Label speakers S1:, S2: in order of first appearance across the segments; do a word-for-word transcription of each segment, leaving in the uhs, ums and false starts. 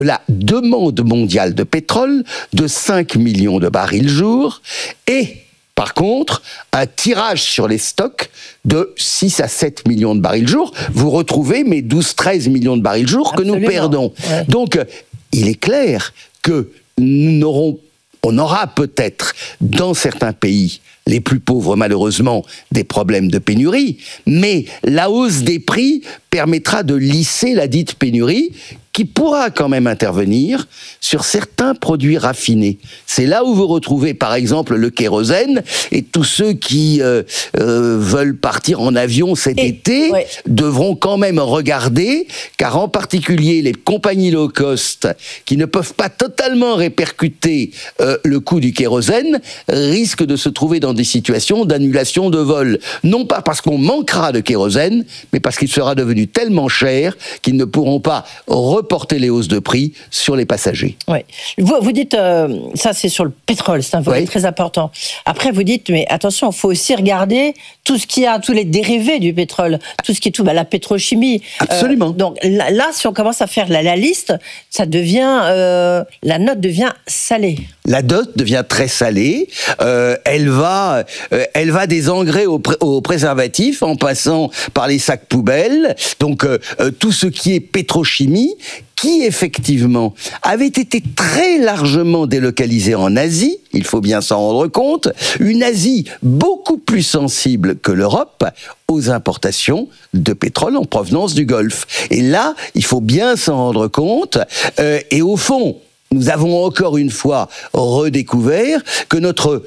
S1: la demande mondiale de pétrole de cinq millions de barils jour et, par contre, un tirage sur les stocks de six à sept millions de barils jour. Vous retrouvez mes douze à treize millions de barils jour que nous perdons. Ouais. Donc, il est clair que nous n'aurons, on aura peut-être, dans certains pays, les plus pauvres malheureusement, des problèmes de pénurie, mais la hausse des prix permettra de lisser la dite pénurie qui pourra quand même intervenir sur certains produits raffinés. C'est là où vous retrouvez par exemple le kérosène, et tous ceux qui euh, euh, veulent partir en avion cet et, été ouais. devront quand même regarder, car en particulier les compagnies low cost qui ne peuvent pas totalement répercuter euh, le coût du kérosène risquent de se trouver dans des situations d'annulation de vol. Non pas parce qu'on manquera de kérosène, mais parce qu'il sera devenu tellement cher qu'ils ne pourront pas reporter les hausses de prix sur les passagers.
S2: Oui. Vous, vous dites, euh, ça c'est sur le pétrole, c'est un volet oui. très important. Après vous dites, mais attention, il faut aussi regarder tout ce qu'il y a, tous les dérivés du pétrole, tout ce qui est tout, bah, la pétrochimie.
S1: Absolument.
S2: Euh, donc là, là, si on commence à faire la, la liste, ça devient, euh, la note devient salée.
S1: La note devient très salée. Euh, elle va, euh, elle va des engrais aux, pré- aux préservatifs en passant par les sacs poubelles. Donc euh, euh, tout ce qui est pétrochimie, qui effectivement avait été très largement délocalisé en Asie, il faut bien s'en rendre compte, une Asie beaucoup plus sensible que l'Europe aux importations de pétrole en provenance du Golfe. Et là, il faut bien s'en rendre compte, euh, et au fond, nous avons encore une fois redécouvert que notre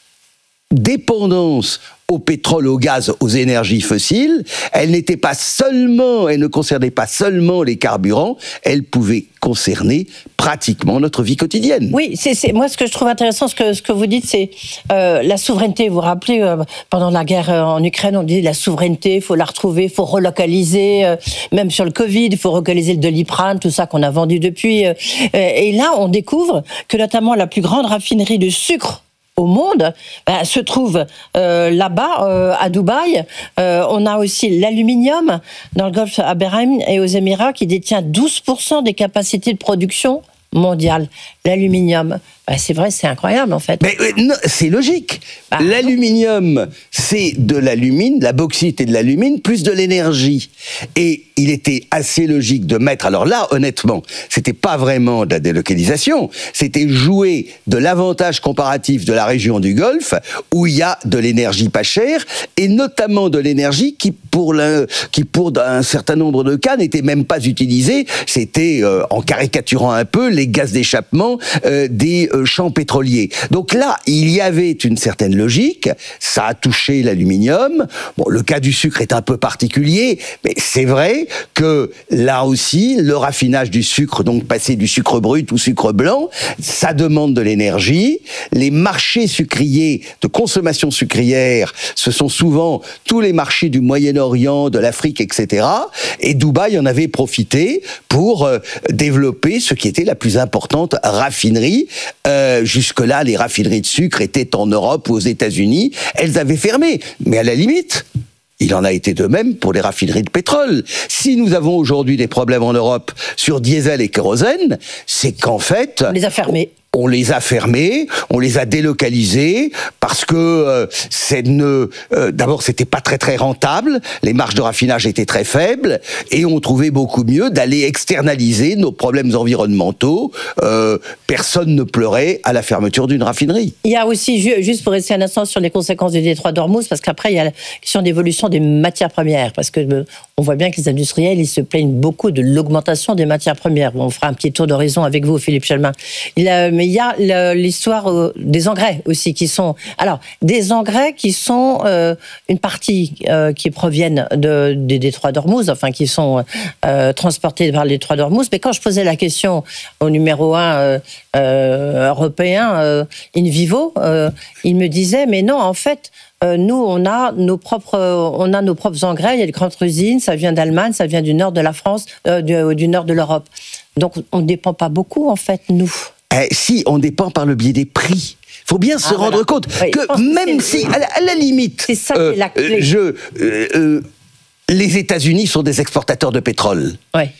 S1: dépendance au pétrole, au gaz, aux énergies fossiles, elle n'était pas seulement, elle ne concernait pas seulement les carburants, elle pouvait concerner pratiquement notre vie quotidienne.
S2: Oui, c'est, c'est moi ce que je trouve intéressant, ce que ce que vous dites, c'est euh, la souveraineté. Vous vous rappelez, euh, pendant la guerre en Ukraine, on disait la souveraineté, il faut la retrouver, il faut relocaliser, euh, même sur le Covid, il faut relocaliser le Doliprane, tout ça qu'on a vendu depuis. Euh, et là, on découvre que notamment la plus grande raffinerie de sucre au monde, ben, se trouve euh, là-bas, euh, à Dubaï. Euh, on a aussi l'aluminium dans le golfe à Bahreïn et aux Émirats qui détient douze pour cent des capacités de production mondiale. L'aluminium, ben, c'est vrai, c'est incroyable en fait.
S1: Mais euh, non, c'est logique. Bah, L'aluminium, c'est de l'alumine, de la bauxite et de l'alumine, plus de l'énergie. Et il était assez logique de mettre, alors là, honnêtement, c'était pas vraiment de la délocalisation, c'était jouer de l'avantage comparatif de la région du Golfe, où il y a de l'énergie pas chère, et notamment de l'énergie qui, pour, le, qui pour un certain nombre de cas, n'était même pas utilisée. C'était, euh, en caricaturant un peu, les gaz d'échappement euh, des euh, champs pétroliers. Donc là, il y avait une certaine logique, ça a touché l'aluminium. Bon, le cas du sucre est un peu particulier, mais c'est vrai que là aussi, le raffinage du sucre, donc passer du sucre brut au sucre blanc, ça demande de l'énergie. Les marchés sucriers, de consommation sucrière, ce sont souvent tous les marchés du Moyen-Orient, de l'Afrique, et cetera. Et Dubaï en avait profité pour euh, développer ce qui était la plus importante raffinerie. Euh, jusque-là, les raffineries de sucre étaient en Europe ou aux États-Unis. Elles avaient fermé. Mais à la limite, il en a été de même pour les raffineries de pétrole. Si nous avons aujourd'hui des problèmes en Europe sur diesel et kérosène, c'est qu'en fait...
S2: On les a fermés.
S1: On les a fermés, on les a délocalisés parce que euh, c'est ne, euh, d'abord c'était pas très très rentable, les marges de raffinage étaient très faibles et on trouvait beaucoup mieux d'aller externaliser nos problèmes environnementaux. Euh, personne ne pleurait à la fermeture d'une raffinerie.
S2: Il y a aussi, juste pour rester un instant sur les conséquences du détroit d'Ormuz, parce qu'après il y a la question d'évolution des matières premières, parce que euh, on voit bien que les industriels ils se plaignent beaucoup de l'augmentation des matières premières. Bon, on fera un petit tour d'horizon avec vous, Philippe Chelmin. Il a, mais il y a l'histoire des engrais aussi qui sont... Alors, des engrais qui sont euh, une partie euh, qui proviennent de, des détroits d'Ormuz, enfin qui sont euh, transportés par les détroits d'Ormuz. Mais quand je posais la question au numéro un euh, euh, européen, euh, in vivo, euh, il me disait, mais non, en fait... Euh, nous, on a nos propres, on a nos propres engrais. Il y a des grandes usines. Ça vient d'Allemagne, ça vient du nord de la France, euh, du, du nord de l'Europe. Donc, on ne dépend pas beaucoup, en fait, nous.
S1: Eh, si, on dépend par le biais des prix. Il faut bien ah, se rendre voilà. compte oui, que même que si, à la, à la limite,
S2: c'est ça euh, qui est la clé.
S1: Je, euh, euh, les États-Unis sont des exportateurs de pétrole.
S2: Oui.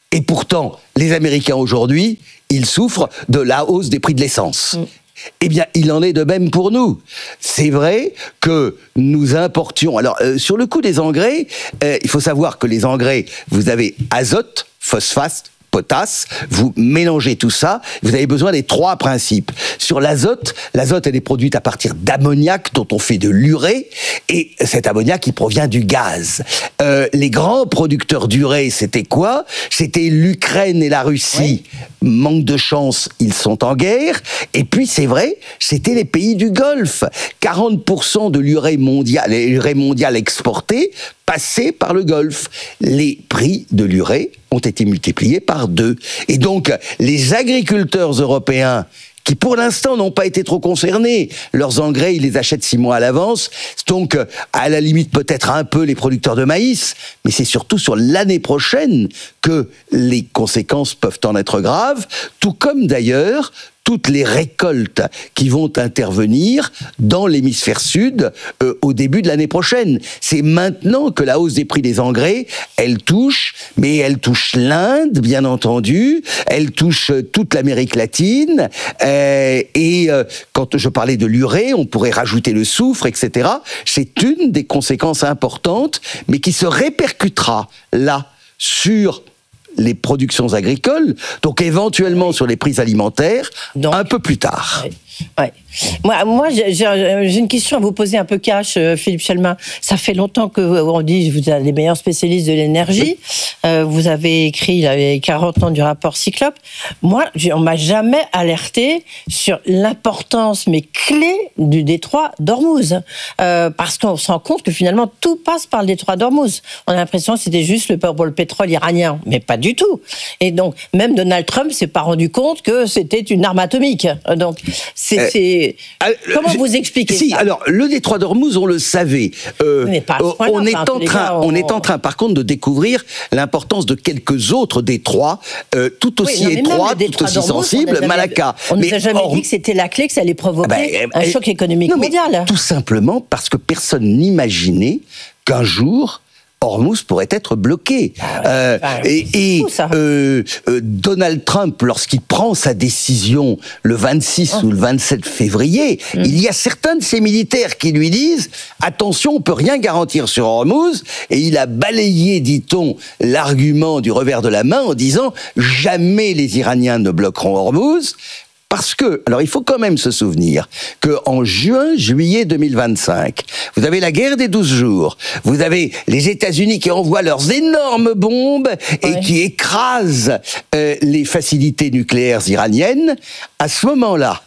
S1: Et pourtant, les Américains aujourd'hui, ils souffrent de la hausse des prix de l'essence. Mmh. Eh bien, il en est de même pour nous. C'est vrai que nous importions... Alors, euh, sur le coup des engrais, euh, il faut savoir que les engrais, vous avez azote, phosphate, potasse, vous mélangez tout ça, vous avez besoin des trois principes. Sur l'azote, l'azote elle est produite à partir d'ammoniac dont on fait de l'urée, et cet ammoniac il provient du gaz. Euh, les grands producteurs d'urée, c'était quoi ? C'était l'Ukraine et la Russie. Oui. Manque de chance, ils sont en guerre. Et puis c'est vrai, c'était les pays du Golfe. quarante pour cent de l'urée mondiale, l'urée mondiale exportée passait par le Golfe. Les prix de l'urée ont été multipliés par deux. Et donc, les agriculteurs européens, qui pour l'instant n'ont pas été trop concernés, leurs engrais, ils les achètent six mois à l'avance, donc à la limite peut-être un peu les producteurs de maïs, mais c'est surtout sur l'année prochaine que les conséquences peuvent en être graves, tout comme d'ailleurs toutes les récoltes qui vont intervenir dans l'hémisphère sud euh, au début de l'année prochaine. C'est maintenant que la hausse des prix des engrais, elle touche, mais elle touche l'Inde, bien entendu, elle touche toute l'Amérique latine, euh, et euh, quand je parlais de l'urée, on pourrait rajouter le soufre, et cetera. C'est une des conséquences importantes, mais qui se répercutera là sur les productions agricoles, donc éventuellement sur les prix alimentaires, donc, un peu plus tard.
S2: Oui. Ouais. Moi, moi j'ai, j'ai une question à vous poser un peu cash, euh, Philippe Chalmin. Ça fait longtemps que on dit que vous êtes les meilleurs spécialistes de l'énergie. Euh, vous avez écrit il y a quarante ans du rapport Cyclope. Moi, on m'a jamais alerté sur l'importance, mais clé du détroit d'Ormuz. Euh, parce qu'on se rend compte que finalement, tout passe par le détroit d'Ormuz. On a l'impression que c'était juste le, pour le pétrole iranien, mais pas du tout. Et donc, même Donald Trump s'est pas rendu compte que c'était une arme atomique. Donc, c'est... c'est... Euh, Comment je, vous expliquez
S1: si,
S2: ça ?
S1: Alors, le détroit d'Ormuz, on le savait. Euh, mais pas on, on, est en train, cas, on... on est en train, par contre, de découvrir l'importance de quelques autres détroits, euh, tout aussi oui, étroits, tout aussi sensibles. Jamais, Malacca.
S2: On ne nous a jamais Or... dit que c'était la clé, que ça allait provoquer ben, un euh, choc économique non, mondial.
S1: Tout simplement parce que personne n'imaginait qu'un jour Ormuz pourrait être bloqué. Ah ouais, euh, bah, et et euh, euh, Donald Trump, lorsqu'il prend sa décision le vingt-six oh. ou le vingt-sept février, mm. il y a certains de ses militaires qui lui disent « Attention, on peut rien garantir sur Ormuz », et il a balayé, dit-on, l'argument du revers de la main en disant « Jamais les Iraniens ne bloqueront Ormuz ». Parce que, alors il faut quand même se souvenir qu'en juin, juillet deux mille vingt-cinq, vous avez la guerre des douze jours, vous avez les États-Unis qui envoient leurs énormes bombes et ouais. qui écrasent euh, les facilités nucléaires iraniennes. À ce moment-là,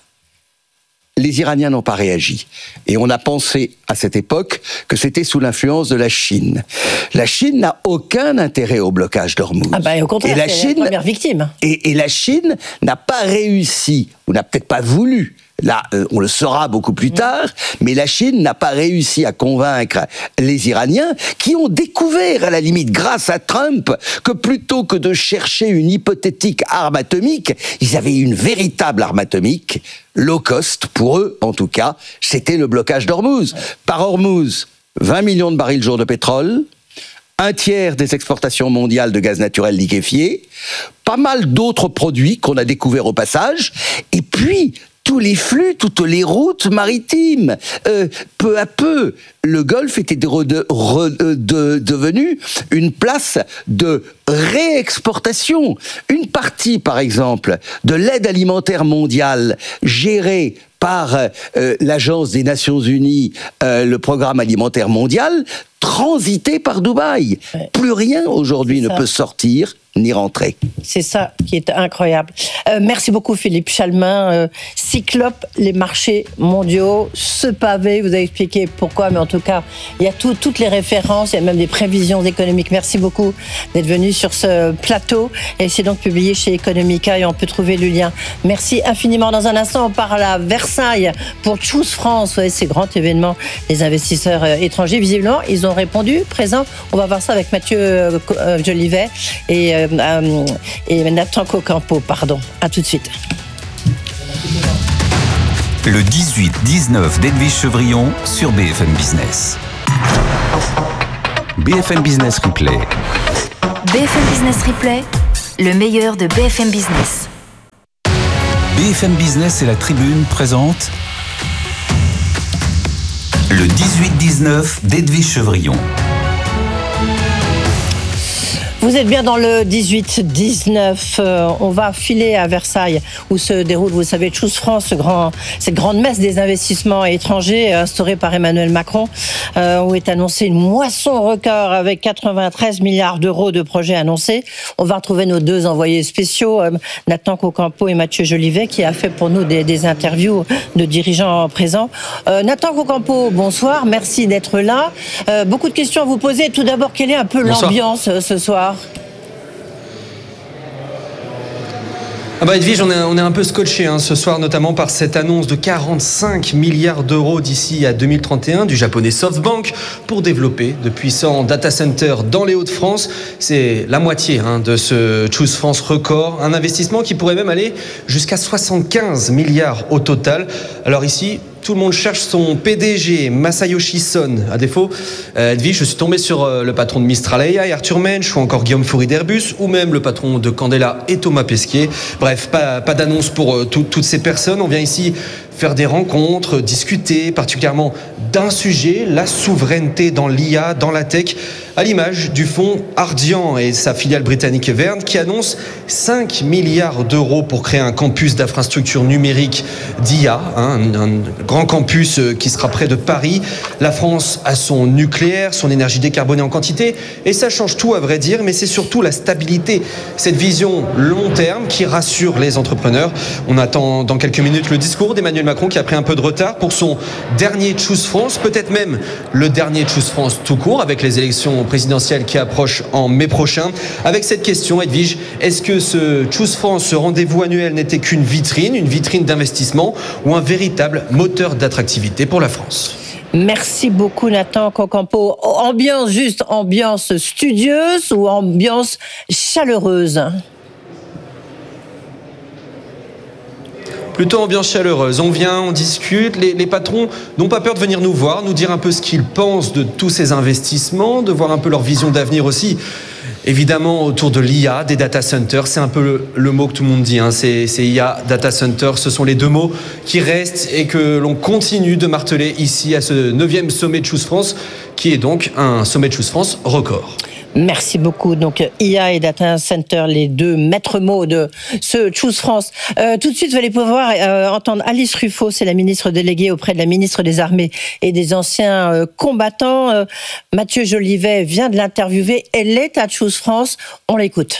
S1: les Iraniens n'ont pas réagi. Et on a pensé à cette époque que c'était sous l'influence de la Chine. La Chine n'a aucun intérêt au blocage d'Ormuz.
S2: Ah bah, au contraire, et la c'est Chine, la première victime.
S1: Et, et la Chine n'a pas réussi, ou n'a peut-être pas voulu, là, euh, on le saura beaucoup plus tard, mais la Chine n'a pas réussi à convaincre les Iraniens qui ont découvert, à la limite, grâce à Trump, que plutôt que de chercher une hypothétique arme atomique, ils avaient une véritable arme atomique, low cost, pour eux, en tout cas, c'était le blocage d'Ormuz. Par Ormuz, vingt millions de barils jour de pétrole, un tiers des exportations mondiales de gaz naturel liquéfié, pas mal d'autres produits qu'on a découverts au passage, et puis tous les flux, toutes les routes maritimes. Euh, peu à peu, le Golfe était de, de, de, de, devenu une place de réexportation. Une partie, par exemple, de l'aide alimentaire mondiale gérée par euh, l'Agence des Nations Unies, euh, le Programme alimentaire mondial, transité par Dubaï. Ouais. Plus rien aujourd'hui ne peut sortir ni rentrer.
S2: C'est ça qui est incroyable. Euh, merci beaucoup Philippe Chalmin. Euh, Cyclope, les marchés mondiaux, ce pavé, vous avez expliqué pourquoi, mais en tout cas, il y a tout, toutes les références, il y a même des prévisions économiques. Merci beaucoup d'être venu sur ce plateau. Et c'est donc publié chez Economica et on peut trouver le lien. Merci infiniment. Dans un instant, on parle à Versailles pour Choose France. Vous voyez, ces grands événements, les investisseurs étrangers, visiblement, ils ont répondu présent. On va voir ça avec Mathieu euh, Jolivet et euh, Euh, et Nathan Cocampo, pardon. À tout de suite.
S3: Le dix-huit dix-neuf d'Edwige Chevrillon sur B F M Business. B F M Business Replay.
S4: B F M Business Replay. Le meilleur de B F M Business.
S3: B F M Business et la Tribune présentent le dix-huit dix-neuf d'Edwige Chevrillon.
S2: Vous êtes bien dans le dix-huit dix-neuf. Euh, on va filer à Versailles, où se déroule, vous savez, Choose France, ce grand, cette grande messe des investissements étrangers instaurée par Emmanuel Macron, euh, où est annoncée une moisson record avec quatre-vingt-treize milliards d'euros de projets annoncés. On va retrouver nos deux envoyés spéciaux, euh, Nathan Cocampo et Mathieu Jolivet, qui a fait pour nous des, des interviews de dirigeants présents. Euh, Nathan Cocampo, bonsoir, merci d'être là. Euh, beaucoup de questions à vous poser. Tout d'abord, quelle est un peu bonsoir. L'ambiance euh, ce soir ?
S5: Ah bah Edwige, on est, on est un peu scotché hein, ce soir, notamment par cette annonce de quarante-cinq milliards d'euros d'ici à deux mille trente et un du japonais SoftBank pour développer de puissants data centers dans les Hauts-de-France. C'est la moitié hein, de ce Choose France record, un investissement qui pourrait même aller jusqu'à soixante-quinze milliards au total. Alors ici, tout le monde cherche son P D G, Masayoshi Son. À défaut, euh, Edwige, je suis tombé sur euh, le patron de Mistral A I, Arthur Mensch, ou encore Guillaume Faury d'Airbus, ou même le patron de Candela et Thomas Pesquet. Bref, pas, pas d'annonce pour euh, tout, toutes ces personnes. On vient ici faire des rencontres, discuter particulièrement d'un sujet, la souveraineté dans l'I A, dans la tech, à l'image du fonds Ardian et sa filiale britannique Verne qui annonce cinq milliards d'euros pour créer un campus d'infrastructure numérique d'I A, hein, un, un grand campus qui sera près de Paris. La France a son nucléaire, son énergie décarbonée en quantité, et ça change tout à vrai dire, mais c'est surtout la stabilité, cette vision long terme qui rassure les entrepreneurs. On attend dans quelques minutes le discours d'Emmanuel Macron qui a pris un peu de retard pour son dernier Choose France, peut-être même le dernier Choose France tout court avec les élections présidentielles qui approchent en mai prochain. Avec cette question, Edwige, est-ce que ce Choose France, ce rendez-vous annuel n'était qu'une vitrine, une vitrine d'investissement ou un véritable moteur d'attractivité pour la France ?
S2: Merci beaucoup Nathan Cocampo. Ambiance juste, ambiance studieuse ou ambiance chaleureuse ?
S5: Plutôt ambiance chaleureuse. On vient, on discute. Les, les patrons n'ont pas peur de venir nous voir, nous dire un peu ce qu'ils pensent de tous ces investissements, de voir un peu leur vision d'avenir aussi. Évidemment, autour de l'I A, des data centers, c'est un peu le, le mot que tout le monde dit. Hein. C'est, c'est I A, data center, ce sont les deux mots qui restent et que l'on continue de marteler ici à ce neuvième sommet de Choose France, qui est donc un sommet de Choose France record.
S2: Merci beaucoup. Donc, I A et Data Center, les deux maîtres mots de ce Choose France. Euh, tout de suite, vous allez pouvoir euh, entendre Alice Ruffo, c'est la ministre déléguée auprès de la ministre des Armées et des anciens euh, combattants. Euh, Mathieu Jolivet vient de l'interviewer. Elle est à Choose France. On l'écoute.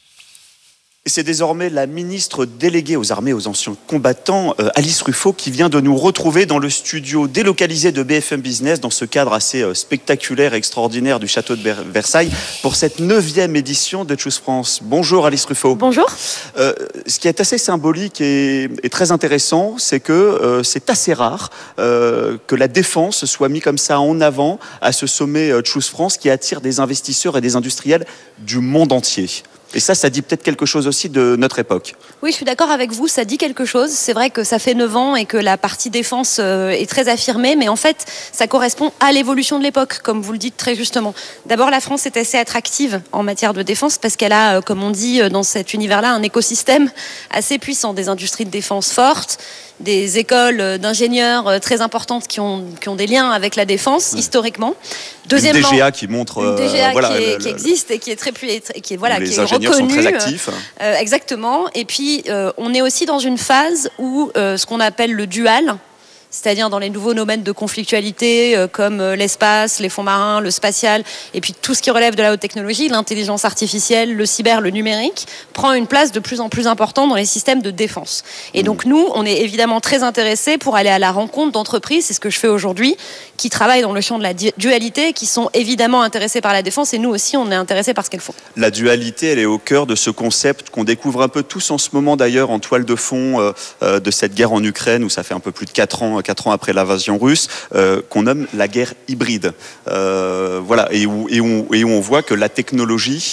S6: C'est désormais la ministre déléguée aux armées et aux anciens combattants, euh, Alice Ruffo, qui vient de nous retrouver dans le studio délocalisé de B F M Business, dans ce cadre assez euh, spectaculaire et extraordinaire du château de Versailles, pour cette neuvième édition de Choose France. Bonjour Alice Ruffo.
S7: Bonjour. Euh,
S6: ce qui est assez symbolique et, et très intéressant, c'est que euh, c'est assez rare euh, que la défense soit mise comme ça en avant à ce sommet euh, Choose France qui attire des investisseurs et des industriels du monde entier. Et ça, ça dit peut-être quelque chose aussi de notre époque.
S7: Oui, je suis d'accord avec vous, ça dit quelque chose. C'est vrai que ça fait neuf ans et que la partie défense est très affirmée, mais en fait, ça correspond à l'évolution de l'époque, comme vous le dites très justement. D'abord, la France est assez attractive en matière de défense parce qu'elle a, comme on dit dans cet univers-là, un écosystème assez puissant, des industries de défense fortes, des écoles d'ingénieurs très importantes qui ont, qui ont des liens avec la défense, ouais. historiquement.
S6: Deuxièmement, une D G A qui montre...
S7: Une D G A
S6: euh, voilà,
S7: qui, est,
S6: le,
S7: qui existe et qui est très plus... Qui est, voilà,
S6: les
S7: qui est
S6: ingénieurs
S7: reconnue,
S6: sont très actifs.
S7: Euh, exactement. Et puis, euh, on est aussi dans une phase où euh, ce qu'on appelle le dual, c'est-à-dire dans les nouveaux domaines de conflictualité euh, comme euh, l'espace, les fonds marins, le spatial, et puis tout ce qui relève de la haute technologie, l'intelligence artificielle, le cyber, le numérique, prend une place de plus en plus importante dans les systèmes de défense. Et donc nous, on est évidemment très intéressés pour aller à la rencontre d'entreprises, c'est ce que je fais aujourd'hui, qui travaillent dans le champ de la dualité, qui sont évidemment intéressés par la défense, et nous aussi, on est intéressés par ce qu'elles font.
S6: La dualité, elle est au cœur de ce concept qu'on découvre un peu tous en ce moment d'ailleurs en toile de fond euh, euh, de cette guerre en Ukraine, où ça fait un peu plus de quatre ans, quatre ans après l'invasion russe, euh, qu'on nomme la guerre hybride. Euh, voilà, et où, et, où, et où on voit que la technologie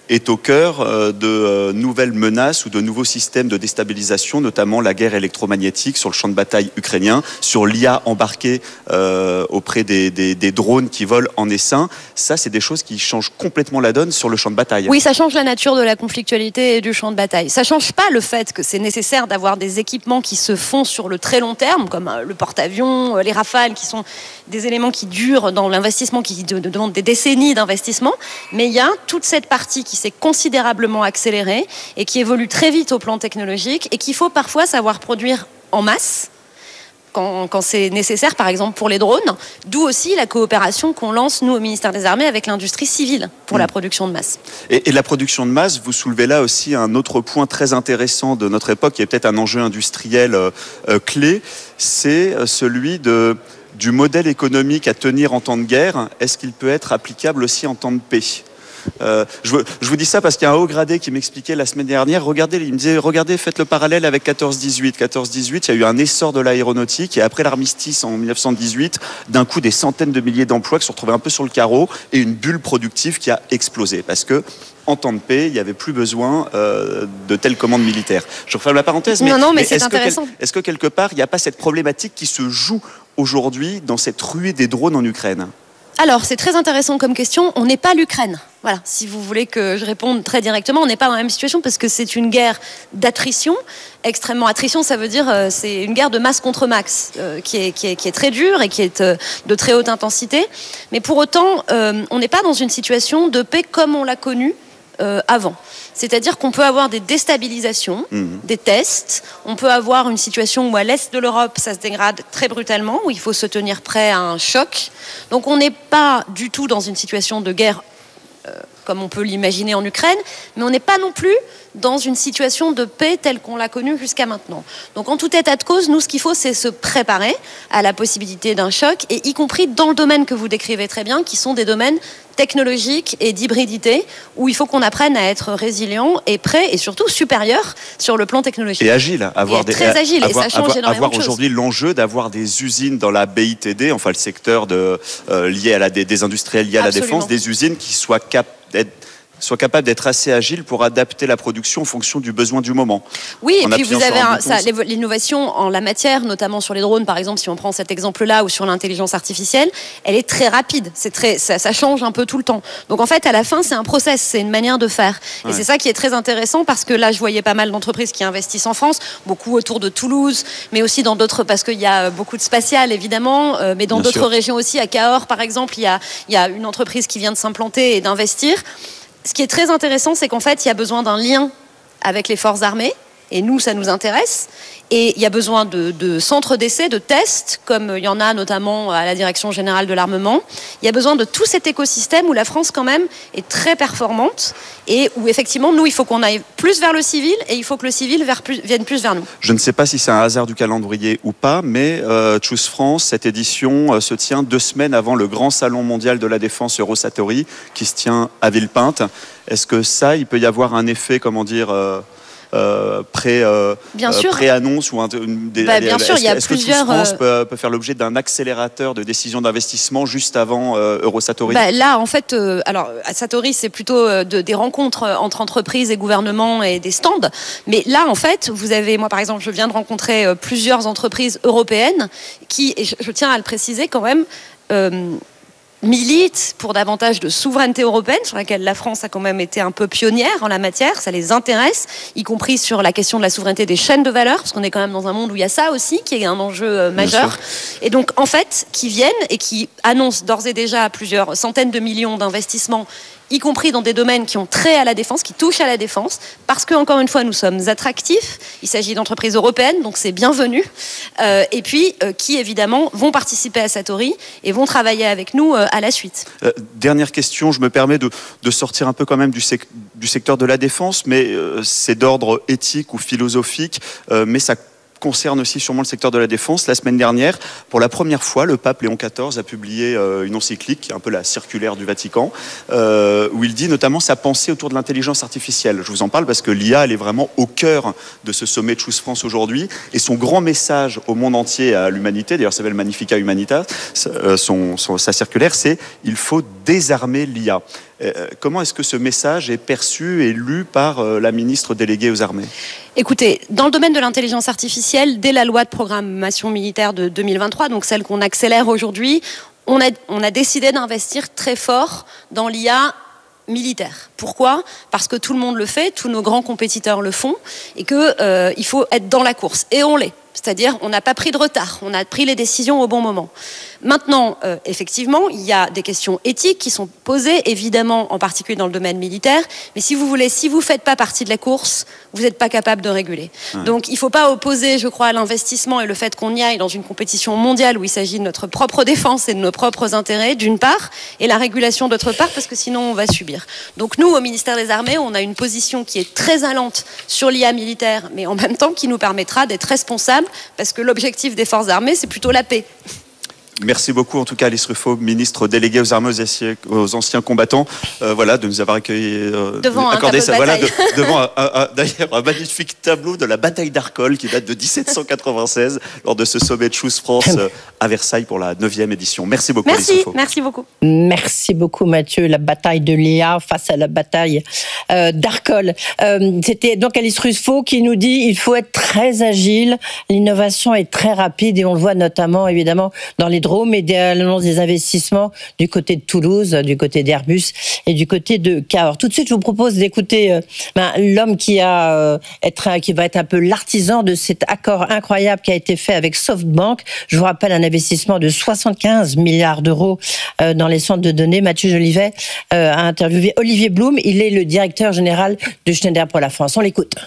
S6: est au cœur de nouvelles menaces ou de nouveaux systèmes de déstabilisation, notamment la guerre électromagnétique sur le champ de bataille ukrainien, sur l'I A embarquée euh, auprès des, des, des drones qui volent en essaim. Ça, c'est des choses qui changent complètement la donne sur le champ de bataille.
S7: Oui, ça change la nature de la conflictualité et du champ de bataille. Ça change pas le fait que c'est nécessaire d'avoir des équipements qui se font sur le très long terme, comme le porte-avions, les Rafales, qui sont des éléments qui durent dans l'investissement, qui demandent des décennies d'investissement. Mais il y a toute cette partie qui s'est considérablement accélérée et qui évolue très vite au plan technologique et qu'il faut parfois savoir produire en masse quand, quand c'est nécessaire, par exemple pour les drones, d'où aussi la coopération qu'on lance, nous, au ministère des Armées, avec l'industrie civile pour mmh. la production de masse.
S6: Et, et la production de masse, vous soulevez là aussi un autre point très intéressant de notre époque, qui est peut-être un enjeu industriel euh, euh, clé, c'est celui de, du modèle économique à tenir en temps de guerre. Est-ce qu'il peut être applicable aussi en temps de paix ? Euh, je, je vous dis ça parce qu'il y a un haut gradé qui m'expliquait la semaine dernière, regardez, il me disait, regardez, faites le parallèle avec quatorze dix-huit. quatorze dix-huit, il y a eu un essor de l'aéronautique et après l'armistice en dix-neuf cent dix-huit, d'un coup des centaines de milliers d'emplois qui se sont retrouvés un peu sur le carreau et une bulle productive qui a explosé parce que en temps de paix, il n'y avait plus besoin euh, de telles commandes militaires. Je referme la parenthèse, mais,
S7: non, non, mais, mais c'est
S6: est-ce
S7: intéressant.
S6: Que, est-ce que quelque part, il n'y a pas cette problématique qui se joue aujourd'hui dans cette ruée des drones en Ukraine ?
S7: Alors, c'est très intéressant comme question. On n'est pas l'Ukraine. Voilà, si vous voulez que je réponde très directement, on n'est pas dans la même situation parce que c'est une guerre d'attrition, extrêmement attrition, ça veut dire euh, c'est une guerre de masse contre max euh, qui, est, qui, est, qui est très dure et qui est euh, de très haute intensité. Mais pour autant, euh, on n'est pas dans une situation de paix comme on l'a connue euh, avant. C'est-à-dire qu'on peut avoir des déstabilisations, mmh. des tests. On peut avoir une situation où à l'est de l'Europe, ça se dégrade très brutalement, où il faut se tenir prêt à un choc. Donc on n'est pas du tout dans une situation de guerre euh, comme on peut l'imaginer en Ukraine, mais on n'est pas non plus dans une situation de paix telle qu'on l'a connue jusqu'à maintenant. Donc en tout état de cause, nous, ce qu'il faut, c'est se préparer à la possibilité d'un choc, et y compris dans le domaine que vous décrivez très bien, qui sont des domaines technologiques et d'hybridité, où il faut qu'on apprenne à être résilient et prêt, et surtout supérieur sur le plan technologique.
S6: Et agile. Avoir
S7: et
S6: des,
S7: très agile,
S6: avoir,
S7: et ça change
S6: avoir,
S7: énormément
S6: avoir
S7: de choses.
S6: aujourd'hui l'enjeu d'avoir des usines dans la B I T D, enfin le secteur de, euh, lié à la, des, des industriels liés à
S7: Absolument.
S6: la défense, des usines qui soient capables d'être soit capable d'être assez agile pour adapter la production en fonction du besoin du moment.
S7: Oui, et puis vous avez un, ça, l'innovation en la matière, notamment sur les drones, par exemple, si on prend cet exemple-là, ou sur l'intelligence artificielle, elle est très rapide. C'est très, ça, ça change un peu tout le temps. Donc en fait, à la fin, c'est un process, c'est une manière de faire. Et ouais. c'est ça qui est très intéressant, parce que là, je voyais pas mal d'entreprises qui investissent en France, beaucoup autour de Toulouse, mais aussi dans d'autres, parce qu'il y a beaucoup de spatial, évidemment, euh, mais dans Bien d'autres sûr. régions aussi. À Cahors, par exemple, il y a, il y a une entreprise qui vient de s'implanter et d'investir. Ce qui est très intéressant, c'est qu'en fait, il y a besoin d'un lien avec les forces armées, et nous, ça nous intéresse. Et il y a besoin de, de centres d'essai, de tests, comme il y en a notamment à la Direction Générale de l'Armement. Il y a besoin de tout cet écosystème où la France, quand même, est très performante, et où, effectivement, nous, il faut qu'on aille plus vers le civil, et il faut que le civil vers plus, vienne plus vers nous.
S6: Je ne sais pas si c'est un hasard du calendrier ou pas, mais euh, Choose France, cette édition, euh, se tient deux semaines avant le grand salon mondial de la défense Eurosatory, qui se tient à Villepinte. Est-ce que ça, il peut y avoir un effet, comment dire... Euh Euh, pré, euh,
S7: bien
S6: euh,
S7: sûr.
S6: pré-annonce ou un, une, des,
S7: bah, bien
S6: est-ce,
S7: sûr, il y a
S6: est-ce
S7: plusieurs.
S6: que Choose France peut, peut faire l'objet d'un accélérateur de décision d'investissement juste avant euh, Eurosatory?
S7: Bah, là, en fait, euh, alors à Satori, c'est plutôt euh, de, des rencontres entre entreprises et gouvernements et des stands. Mais là, en fait, vous avez, moi par exemple, je viens de rencontrer euh, plusieurs entreprises européennes qui, et je, je tiens à le préciser quand même. Euh, militent pour davantage de souveraineté européenne, sur laquelle la France a quand même été un peu pionnière en la matière. Ça les intéresse, y compris sur la question de la souveraineté des chaînes de valeur, parce qu'on est quand même dans un monde où il y a ça aussi, qui est un enjeu euh, majeur. Et donc, en fait, qui viennent et qui annoncent d'ores et déjà plusieurs centaines de millions d'investissements, y compris dans des domaines qui ont trait à la défense, qui touchent à la défense, parce que, encore une fois, nous sommes attractifs. Il s'agit d'entreprises européennes, donc c'est bienvenu. Euh, et puis, euh, qui, évidemment, vont participer à Satori et vont travailler avec nous euh, à la suite.
S6: Euh, dernière question, je me permets de, de sortir un peu quand même du, sec, du secteur de la défense, mais euh, c'est d'ordre éthique ou philosophique, euh, mais ça concerne aussi sûrement le secteur de la défense. La semaine dernière, pour la première fois, le pape Léon quatorze a publié euh, une encyclique, qui est un peu la circulaire du Vatican, euh, où il dit notamment sa pensée autour de l'intelligence artificielle. Je vous en parle parce que l'I A, elle est vraiment au cœur de ce sommet de Choose France aujourd'hui, et son grand message au monde entier, à l'humanité, d'ailleurs ça s'appelle Magnificat Humanitas, euh, son, son, sa circulaire, c'est « il faut désarmer l'I A ». Euh, comment est-ce que ce message est perçu et lu par euh, la ministre déléguée aux armées ?
S7: Écoutez, dans le domaine de l'intelligence artificielle, dès la loi de programmation militaire de deux mille vingt-trois, donc celle qu'on accélère aujourd'hui, on a, on a décidé d'investir très fort dans l'I A militaire. Pourquoi ? Parce que tout le monde le fait, tous nos grands compétiteurs le font, et qu'il euh, faut être dans la course. Et on l'est. C'est-à-dire, on n'a pas pris de retard, on a pris les décisions au bon moment. Maintenant, euh, effectivement, il y a des questions éthiques qui sont posées, évidemment, en particulier dans le domaine militaire. Mais si vous voulez, si vous ne faites pas partie de la course, vous n'êtes pas capable de réguler. Ouais. Donc, il ne faut pas opposer, je crois, l'investissement et le fait qu'on y aille dans une compétition mondiale où il s'agit de notre propre défense et de nos propres intérêts, d'une part, et la régulation, d'autre part, parce que sinon, on va subir. Donc, nous, au ministère des Armées, on a une position qui est très allante sur l'I A militaire, mais en même temps, qui nous permettra d'être responsables, parce que l'objectif des forces armées, c'est plutôt la paix.
S6: Merci beaucoup, en tout cas, Alice Ruffo, ministre déléguée aux armées, aux anciens, aux anciens combattants, euh, voilà, de nous avoir accueillis, euh,
S7: devant
S6: accordé
S7: un
S6: ça, voilà, de, devant un, un, un, d'ailleurs un magnifique tableau de la bataille d'Arcole qui date de dix-sept cent quatre-vingt-seize lors de ce sommet de Choose France euh, à Versailles pour la neuvième édition. Merci beaucoup,
S7: merci,
S6: Alice Ruffo.
S7: Merci beaucoup.
S2: Merci beaucoup, Mathieu. La bataille de l'I A face à la bataille euh, d'Arcole. Euh, c'était donc Alice Ruffo qui nous dit il faut être très agile, l'innovation est très rapide et on le voit notamment évidemment dans les drones et l'annonce des investissements du côté de Toulouse, du côté d'Airbus et du côté de Cahors. Tout de suite, je vous propose d'écouter euh, ben, l'homme qui a euh, être qui va être un peu l'artisan de cet accord incroyable qui a été fait avec SoftBank. Je vous rappelle un investissement de soixante-quinze milliards d'euros euh, dans les centres de données. Mathieu Jolivet euh, a interviewé Olivier Blum. Il est le directeur général de Schneider pour la France. On l'écoute.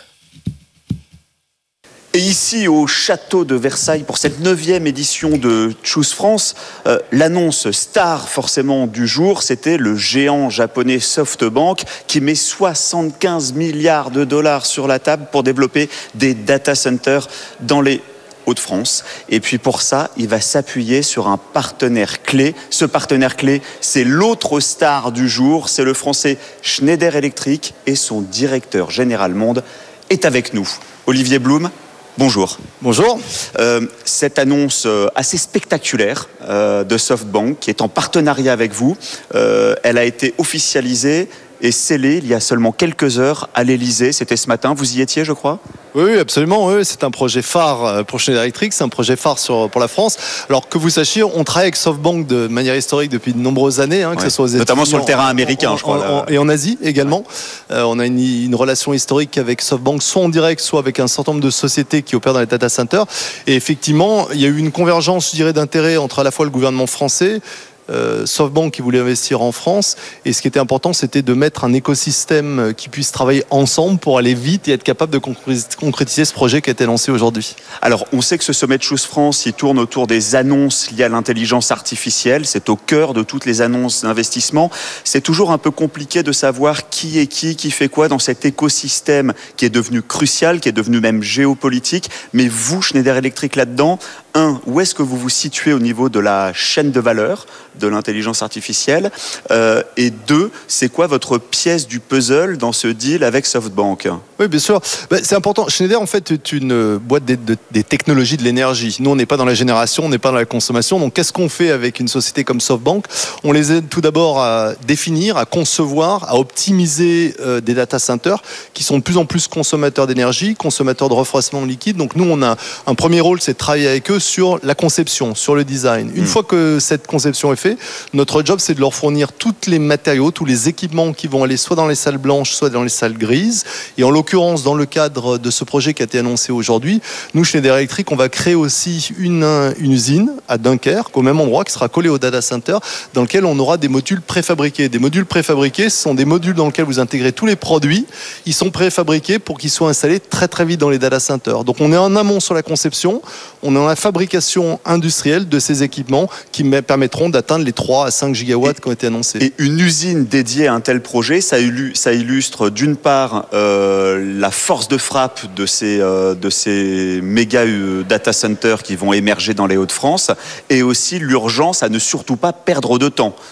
S6: Et ici, au château de Versailles, pour cette neuvième édition de Choose France, euh, l'annonce star forcément du jour, c'était le géant japonais SoftBank qui met soixante-quinze milliards de dollars sur la table pour développer des data centers dans les Hauts-de-France. Et puis pour ça, il va s'appuyer sur un partenaire clé. Ce partenaire clé, c'est l'autre star du jour, c'est le français Schneider Electric et son directeur général monde est avec nous. Olivier Blum. Bonjour.
S8: Bonjour.
S6: Euh, cette annonce euh, assez spectaculaire euh, de SoftBank, qui est en partenariat avec vous, euh, elle a été officialisée et scellée il y a seulement quelques heures à l'Elysée. C'était ce matin, vous y étiez, je crois ?
S8: Oui, absolument. Oui. C'est un projet phare pour Schneider Electric, c'est un projet phare sur, pour la France. Alors que vous sachiez, on travaille avec SoftBank de manière historique depuis de nombreuses années, hein, que
S6: ouais.
S8: ce soit aux
S6: notamment sur le terrain
S8: en,
S6: américain,
S8: en,
S6: je crois.
S8: En, en, et en Asie également. Euh, on a une, une relation historique avec SoftBank, soit en direct, soit avec un certain nombre de sociétés qui opèrent dans les data centers. Et effectivement, il y a eu une convergence, je dirais, d'intérêts entre à la fois le gouvernement français, Euh, SoftBank qui voulait investir en France, et ce qui était important, c'était de mettre un écosystème qui puisse travailler ensemble pour aller vite et être capable de concrétiser ce projet qui a été lancé aujourd'hui.
S6: Alors, on sait que ce sommet de Choose France, il tourne autour des annonces liées à l'intelligence artificielle. C'est au cœur de toutes les annonces d'investissement. C'est toujours un peu compliqué de savoir qui est qui, qui fait quoi dans cet écosystème qui est devenu crucial, qui est devenu même géopolitique. Mais vous, Schneider Electric, là-dedans, un, où est-ce que vous vous situez au niveau de la chaîne de valeur de l'intelligence artificielle, euh, et deux, c'est quoi votre pièce du puzzle dans ce deal avec SoftBank ?
S8: Oui, bien sûr. Ben, c'est important. Schneider, en fait, est une boîte des, de, des technologies de l'énergie. Nous, on n'est pas dans la génération, on n'est pas dans la consommation. Donc, qu'est-ce qu'on fait avec une société comme SoftBank ? On les aide tout d'abord à définir, à concevoir, à optimiser euh, des data centers qui sont de plus en plus consommateurs d'énergie, consommateurs de refroidissement liquide. Donc, nous, on a un premier rôle, c'est de travailler avec eux sur la conception, sur le design. Une mmh. fois que cette conception est faite, notre job, c'est de leur fournir tous les matériaux, tous les équipements qui vont aller soit dans les salles blanches, soit dans les salles grises. Et en l'occurrence, dans le cadre de ce projet qui a été annoncé aujourd'hui, nous, Schneider Electric, on va créer aussi une, une usine à Dunkerque, au même endroit, qui sera collée au data center, dans lequel on aura des modules préfabriqués. Des modules préfabriqués, ce sont des modules dans lesquels vous intégrez tous les produits. Ils sont préfabriqués pour qu'ils soient installés très très vite dans les data centers. Donc on est en amont sur la conception, on est dans la fabrication industrielle de ces équipements qui permettront d'atteindre les trois à cinq gigawatts et, qui ont été annoncés.
S6: Et une usine dédiée à un tel projet, ça illustre, ça illustre d'une part euh, la force de frappe de ces, euh, de ces méga euh, data centers qui vont émerger dans les Hauts-de-France, et aussi l'urgence à ne surtout pas perdre de temps.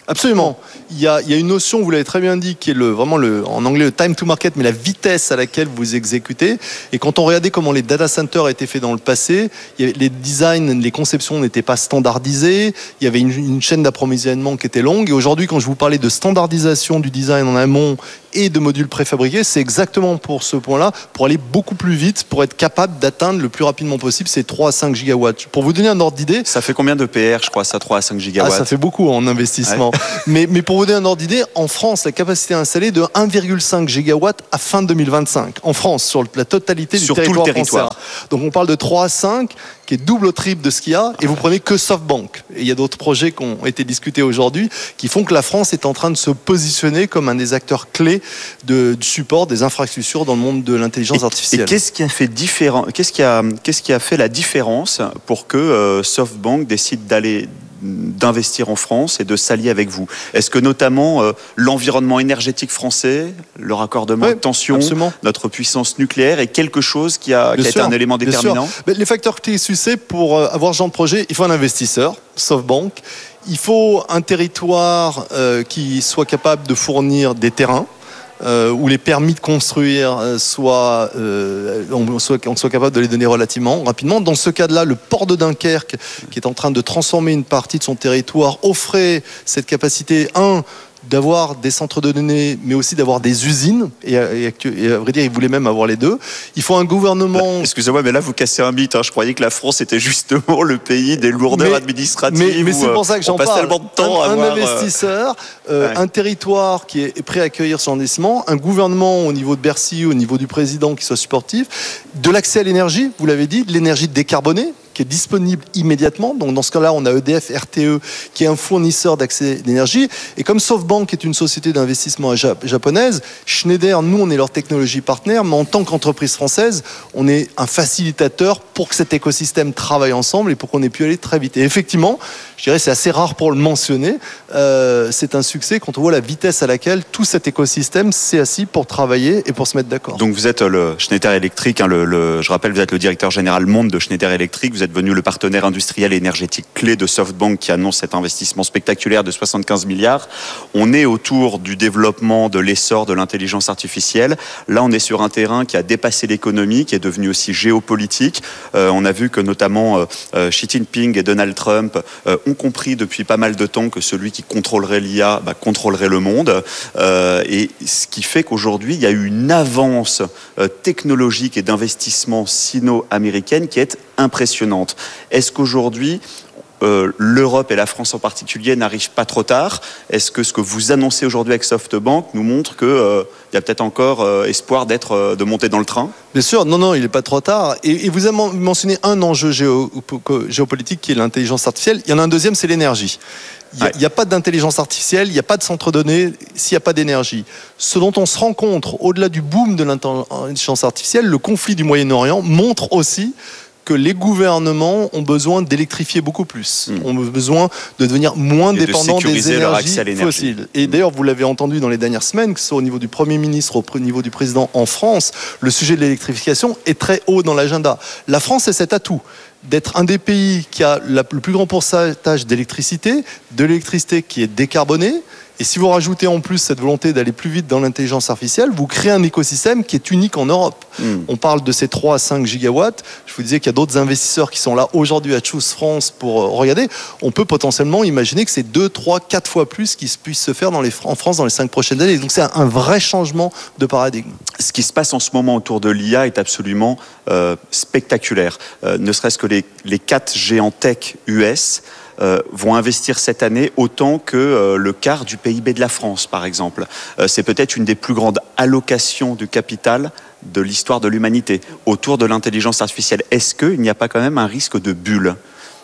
S8: Absolument. Il y a, il y a une notion, vous l'avez très bien dit, qui est le, vraiment le, en anglais le time to market, mais la vitesse à laquelle vous exécutez. Et quand on regardait comment les data centers étaient faits dans le passé, il y avait, les designs, les conceptions n'étaient pas standardisées. Il y avait une, une chaîne d'approvisionnement qui était longue. Et aujourd'hui, quand je vous parlais de standardisation du design en amont et de modules préfabriqués, c'est exactement pour ce point-là, pour aller beaucoup plus vite, pour être capable d'atteindre le plus rapidement possible ces trois à cinq gigawatts. Pour vous donner un ordre d'idée...
S6: Ça fait combien de P R, je crois, ça, trois à cinq gigawatts?
S8: Ah, ça fait beaucoup en investissement. Ouais. mais, mais pour vous donner un ordre d'idée, en France, la capacité installée est de un virgule cinq gigawatts à fin deux mille vingt-cinq. En France, sur la totalité du
S6: sur
S8: territoire,
S6: tout le territoire
S8: français. Donc on parle de trois à cinq, qui est double au triple de ce qu'il y a, et vous prenez que SoftBank. Et il y a d'autres projets qui ont été discutés aujourd'hui, qui font que la France est en train de se positionner comme un des acteurs clés de, du support des infrastructures dans le monde de l'intelligence
S6: et,
S8: artificielle.
S6: Et qu'est-ce qui a fait différent, qu'est-ce qui a, qu'est-ce qui a fait la différence pour que euh, SoftBank décide d'aller d'investir en France et de s'allier avec vous? Est-ce que notamment euh, l'environnement énergétique français, le raccordement
S8: ouais,
S6: de tension,
S8: absolument.
S6: notre puissance nucléaire est quelque chose qui a, qui a été un élément déterminant?
S8: Les facteurs clés succès pour avoir ce genre de projet, il faut un investisseur, SoftBank. Il faut un territoire euh, qui soit capable de fournir des terrains. Euh, où les permis de construire euh, soient, euh, on, soit, on soit capable de les donner relativement rapidement. Dans ce cas-là, le port de Dunkerque, qui est en train de transformer une partie de son territoire, offrait cette capacité, un, d'avoir des centres de données, mais aussi d'avoir des usines. Et à, et à vrai dire, ils voulaient même avoir les deux. Il faut un gouvernement...
S6: Là, excusez-moi, mais là, vous cassez un mythe. Hein. Je croyais que la France était justement le pays des lourdeurs
S8: mais,
S6: administratives.
S8: Mais, mais c'est pour ça que j'en parle.
S6: Tellement de temps
S8: un,
S6: à
S8: un
S6: avoir,
S8: investisseur, euh, ouais. un territoire qui est prêt à accueillir son investissement, un gouvernement au niveau de Bercy, au niveau du président qui soit supportif, de l'accès à l'énergie, vous l'avez dit, de l'énergie décarbonée, qui est disponible immédiatement. Donc dans ce cas-là, on a E D F, R T E, qui est un fournisseur d'accès d'énergie. Et comme SoftBank est une société d'investissement japonaise, Schneider, nous, on est leur technologie partenaire, mais en tant qu'entreprise française, on est un facilitateur pour que cet écosystème travaille ensemble et pour qu'on ait pu aller très vite. Et effectivement, je dirais, c'est assez rare pour le mentionner, euh, c'est un succès quand on voit la vitesse à laquelle tout cet écosystème s'est assis pour travailler et pour se mettre d'accord.
S6: Donc vous êtes le Schneider Electric, hein, le, le, je rappelle, vous êtes le directeur général monde de Schneider Electric, vous êtes devenu le partenaire industriel et énergétique clé de SoftBank qui annonce cet investissement spectaculaire de soixante-quinze milliards. On est autour du développement de l'essor de l'intelligence artificielle. Là, on est sur un terrain qui a dépassé l'économie, qui est devenu aussi géopolitique. Euh, on a vu que notamment euh, Xi Jinping et Donald Trump euh, ont compris depuis pas mal de temps que celui qui contrôlerait l'I A bah, contrôlerait le monde. Euh, et ce qui fait qu'aujourd'hui, il y a eu une avance euh, technologique et d'investissement sino-américaine qui est impressionnante. Est-ce qu'aujourd'hui, euh, l'Europe et la France en particulier n'arrivent pas trop tard? Est-ce que ce que vous annoncez aujourd'hui avec SoftBank nous montre qu'il euh, y a peut-être encore euh, espoir d'être, euh, de monter dans le train?
S8: Bien sûr, non, non, il n'est pas trop tard. Et, et vous avez mentionné un enjeu géo, géopolitique qui est l'intelligence artificielle. Il y en a un deuxième, c'est l'énergie. Il n'y a, ouais. a pas d'intelligence artificielle, il n'y a pas de centre de données s'il n'y a pas d'énergie. Ce dont on se rend compte, au-delà du boom de l'intelligence artificielle, le conflit du Moyen-Orient montre aussi que les gouvernements ont besoin d'électrifier beaucoup plus, mmh. ont besoin de devenir moins et dépendants
S6: de
S8: des énergies fossiles. Et d'ailleurs, vous l'avez entendu dans les dernières semaines, que ce soit au niveau du Premier ministre, au niveau du président en France, le sujet de l'électrification est très haut dans l'agenda. La France a cet atout d'être un des pays qui a le plus grand pourcentage d'électricité, de l'électricité qui est décarbonée. Et si vous rajoutez en plus cette volonté d'aller plus vite dans l'intelligence artificielle, vous créez un écosystème qui est unique en Europe. Mmh. On parle de ces trois à cinq gigawatts. Je vous disais qu'il y a d'autres investisseurs qui sont là aujourd'hui à Choose France pour euh, regarder. On peut potentiellement imaginer que c'est deux, trois, quatre fois plus qui puisse se faire dans les, en France dans les cinq prochaines années. Donc c'est un, un vrai changement de paradigme.
S6: Ce qui se passe en ce moment autour de l'I A est absolument euh, spectaculaire. Euh, ne serait-ce que les, les quatre géants tech U S Euh, vont investir cette année autant que euh, le quart du P I B de la France, par exemple. Euh, c'est peut-être une des plus grandes allocations du capital de l'histoire de l'humanité autour de l'intelligence artificielle. Est-ce qu'il n'y a pas quand même un risque de bulle ?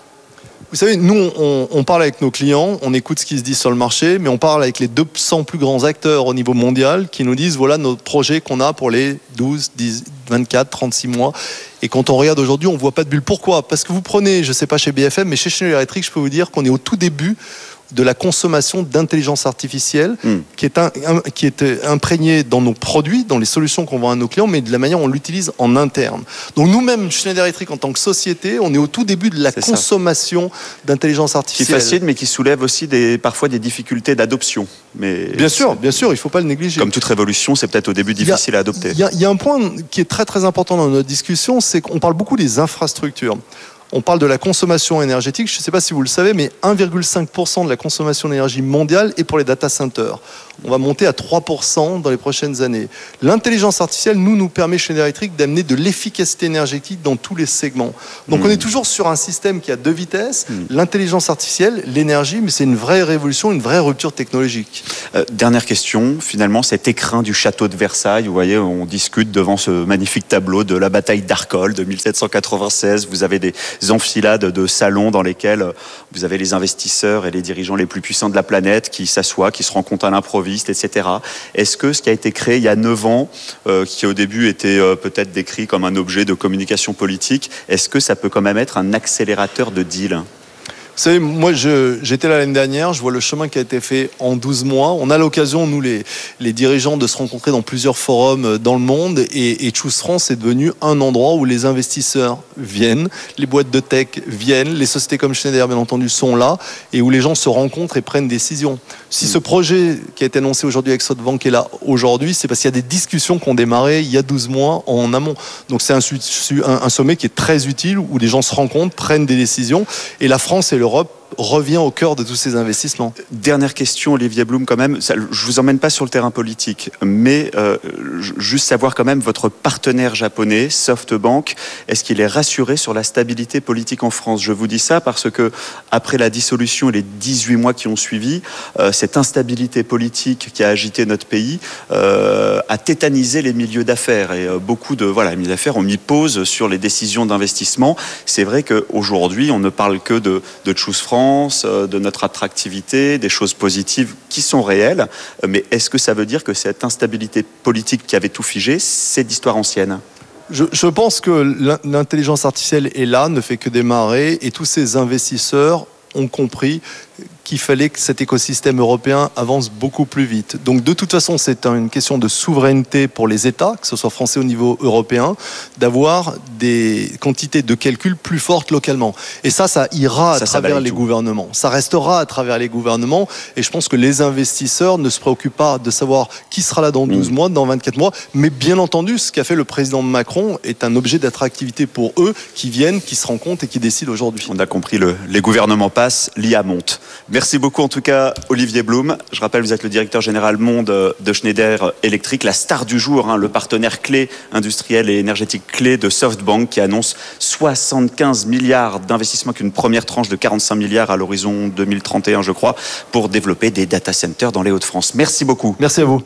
S8: Vous savez, nous, on, on parle avec nos clients, on écoute ce qui se dit sur le marché, mais on parle avec les deux cents plus grands acteurs au niveau mondial qui nous disent, voilà nos projets qu'on a pour les douze, dix, vingt-quatre, trente-six mois. Et quand on regarde aujourd'hui, on ne voit pas de bulle. Pourquoi ? Parce que vous prenez, je ne sais pas chez B F M, mais chez Schneider Electric, je peux vous dire qu'on est au tout début de la consommation d'intelligence artificielle mmh. qui est, un, un, qui est imprégnée dans nos produits, dans les solutions qu'on vend à nos clients, mais de la manière dont on l'utilise en interne. Donc nous-mêmes, Schneider Electric, en tant que société, on est au tout début de la C'est consommation ça. d'intelligence artificielle.
S6: Qui fascine, mais qui soulève aussi des, parfois des difficultés d'adoption. Mais
S8: bien sûr, bien sûr, il ne faut pas le négliger.
S6: Comme toute révolution, c'est peut-être au début difficile
S8: a,
S6: à adopter.
S8: Il y, y a un point qui est très très important dans notre discussion, c'est qu'on parle beaucoup des infrastructures. On parle de la consommation énergétique. Je ne sais pas si vous le savez, mais un virgule cinq pour cent de la consommation d'énergie mondiale est pour les data centers. On va monter à trois pour cent dans les prochaines années. L'intelligence artificielle, nous, nous permet chez Schneider Electric d'amener de l'efficacité énergétique dans tous les segments. Donc mmh. on est toujours sur un système qui a deux vitesses. Mmh. L'intelligence artificielle, l'énergie, mais c'est une vraie révolution, une vraie rupture technologique.
S6: Euh, dernière question, finalement, cet écrin du château de Versailles, vous voyez, on discute devant ce magnifique tableau de la bataille d'Arcole de mille sept cent quatre-vingt-seize. Vous avez des enfilades de salons dans lesquels vous avez les investisseurs et les dirigeants les plus puissants de la planète qui s'assoient, qui se rencontrent à l'improviste, et cetera. Est-ce que ce qui a été créé il y a neuf ans, euh, qui au début était euh, peut-être décrit comme un objet de communication politique, est-ce que ça peut quand même être un accélérateur de deal ?
S8: Vous savez, moi, je, j'étais là l'année dernière, je vois le chemin qui a été fait en douze mois. On a l'occasion, nous, les, les dirigeants, de se rencontrer dans plusieurs forums dans le monde. Et, et Choose France est devenu un endroit où les investisseurs viennent, les boîtes de tech viennent, les sociétés comme Schneider, bien entendu, sont là, et où les gens se rencontrent et prennent des décisions. Si ce projet qui a été annoncé aujourd'hui avec SoftBank est là aujourd'hui, c'est parce qu'il y a des discussions qui ont démarré il y a douze mois en amont. Donc c'est un, un, un sommet qui est très utile, où les gens se rencontrent, prennent des décisions. Et la France et l'Europe revient au cœur de tous ces investissements.
S6: Dernière question, Olivier Blum, quand même. Ça, je vous emmène pas sur le terrain politique, mais euh, juste savoir quand même votre partenaire japonais, SoftBank, est-ce qu'il est rassuré sur la stabilité politique en France ? Je vous dis ça parce que après la dissolution et les dix-huit mois qui ont suivi, euh, cette instabilité politique qui a agité notre pays euh, a tétanisé les milieux d'affaires et euh, beaucoup de voilà, les milieux d'affaires ont mis pause sur les décisions d'investissement. C'est vrai qu'aujourd'hui, on ne parle que de, de Choose France, de notre attractivité, des choses positives qui sont réelles. Mais est-ce que ça veut dire que cette instabilité politique qui avait tout figé, c'est d'histoire ancienne ?
S8: Je, je pense que l'intelligence artificielle est là, ne fait que démarrer, et tous ces investisseurs ont compris qu'il fallait que cet écosystème européen avance beaucoup plus vite. Donc de toute façon, c'est une question de souveraineté pour les États, que ce soit français au niveau européen, d'avoir des quantités de calcul plus fortes localement. Et ça, ça ira ça, à travers les tout. gouvernements. Ça restera à travers les gouvernements. Et je pense que les investisseurs ne se préoccupent pas de savoir qui sera là dans douze mmh. mois, dans vingt-quatre mois. Mais bien entendu, ce qu'a fait le président Macron est un objet d'attractivité pour eux, qui viennent, qui se rencontrent et qui décident aujourd'hui.
S6: On a compris, le, les gouvernements passent, l'I A monte. Merci beaucoup en tout cas Olivier Blum. Je rappelle, vous êtes le directeur général monde de Schneider Electric, la star du jour, hein, le partenaire clé industriel et énergétique clé de SoftBank qui annonce soixante-quinze milliards d'investissements, qu'une première tranche de quarante-cinq milliards à l'horizon deux mille trente et un, je crois, pour développer des data centers dans les Hauts-de-France. Merci beaucoup.
S8: Merci à vous.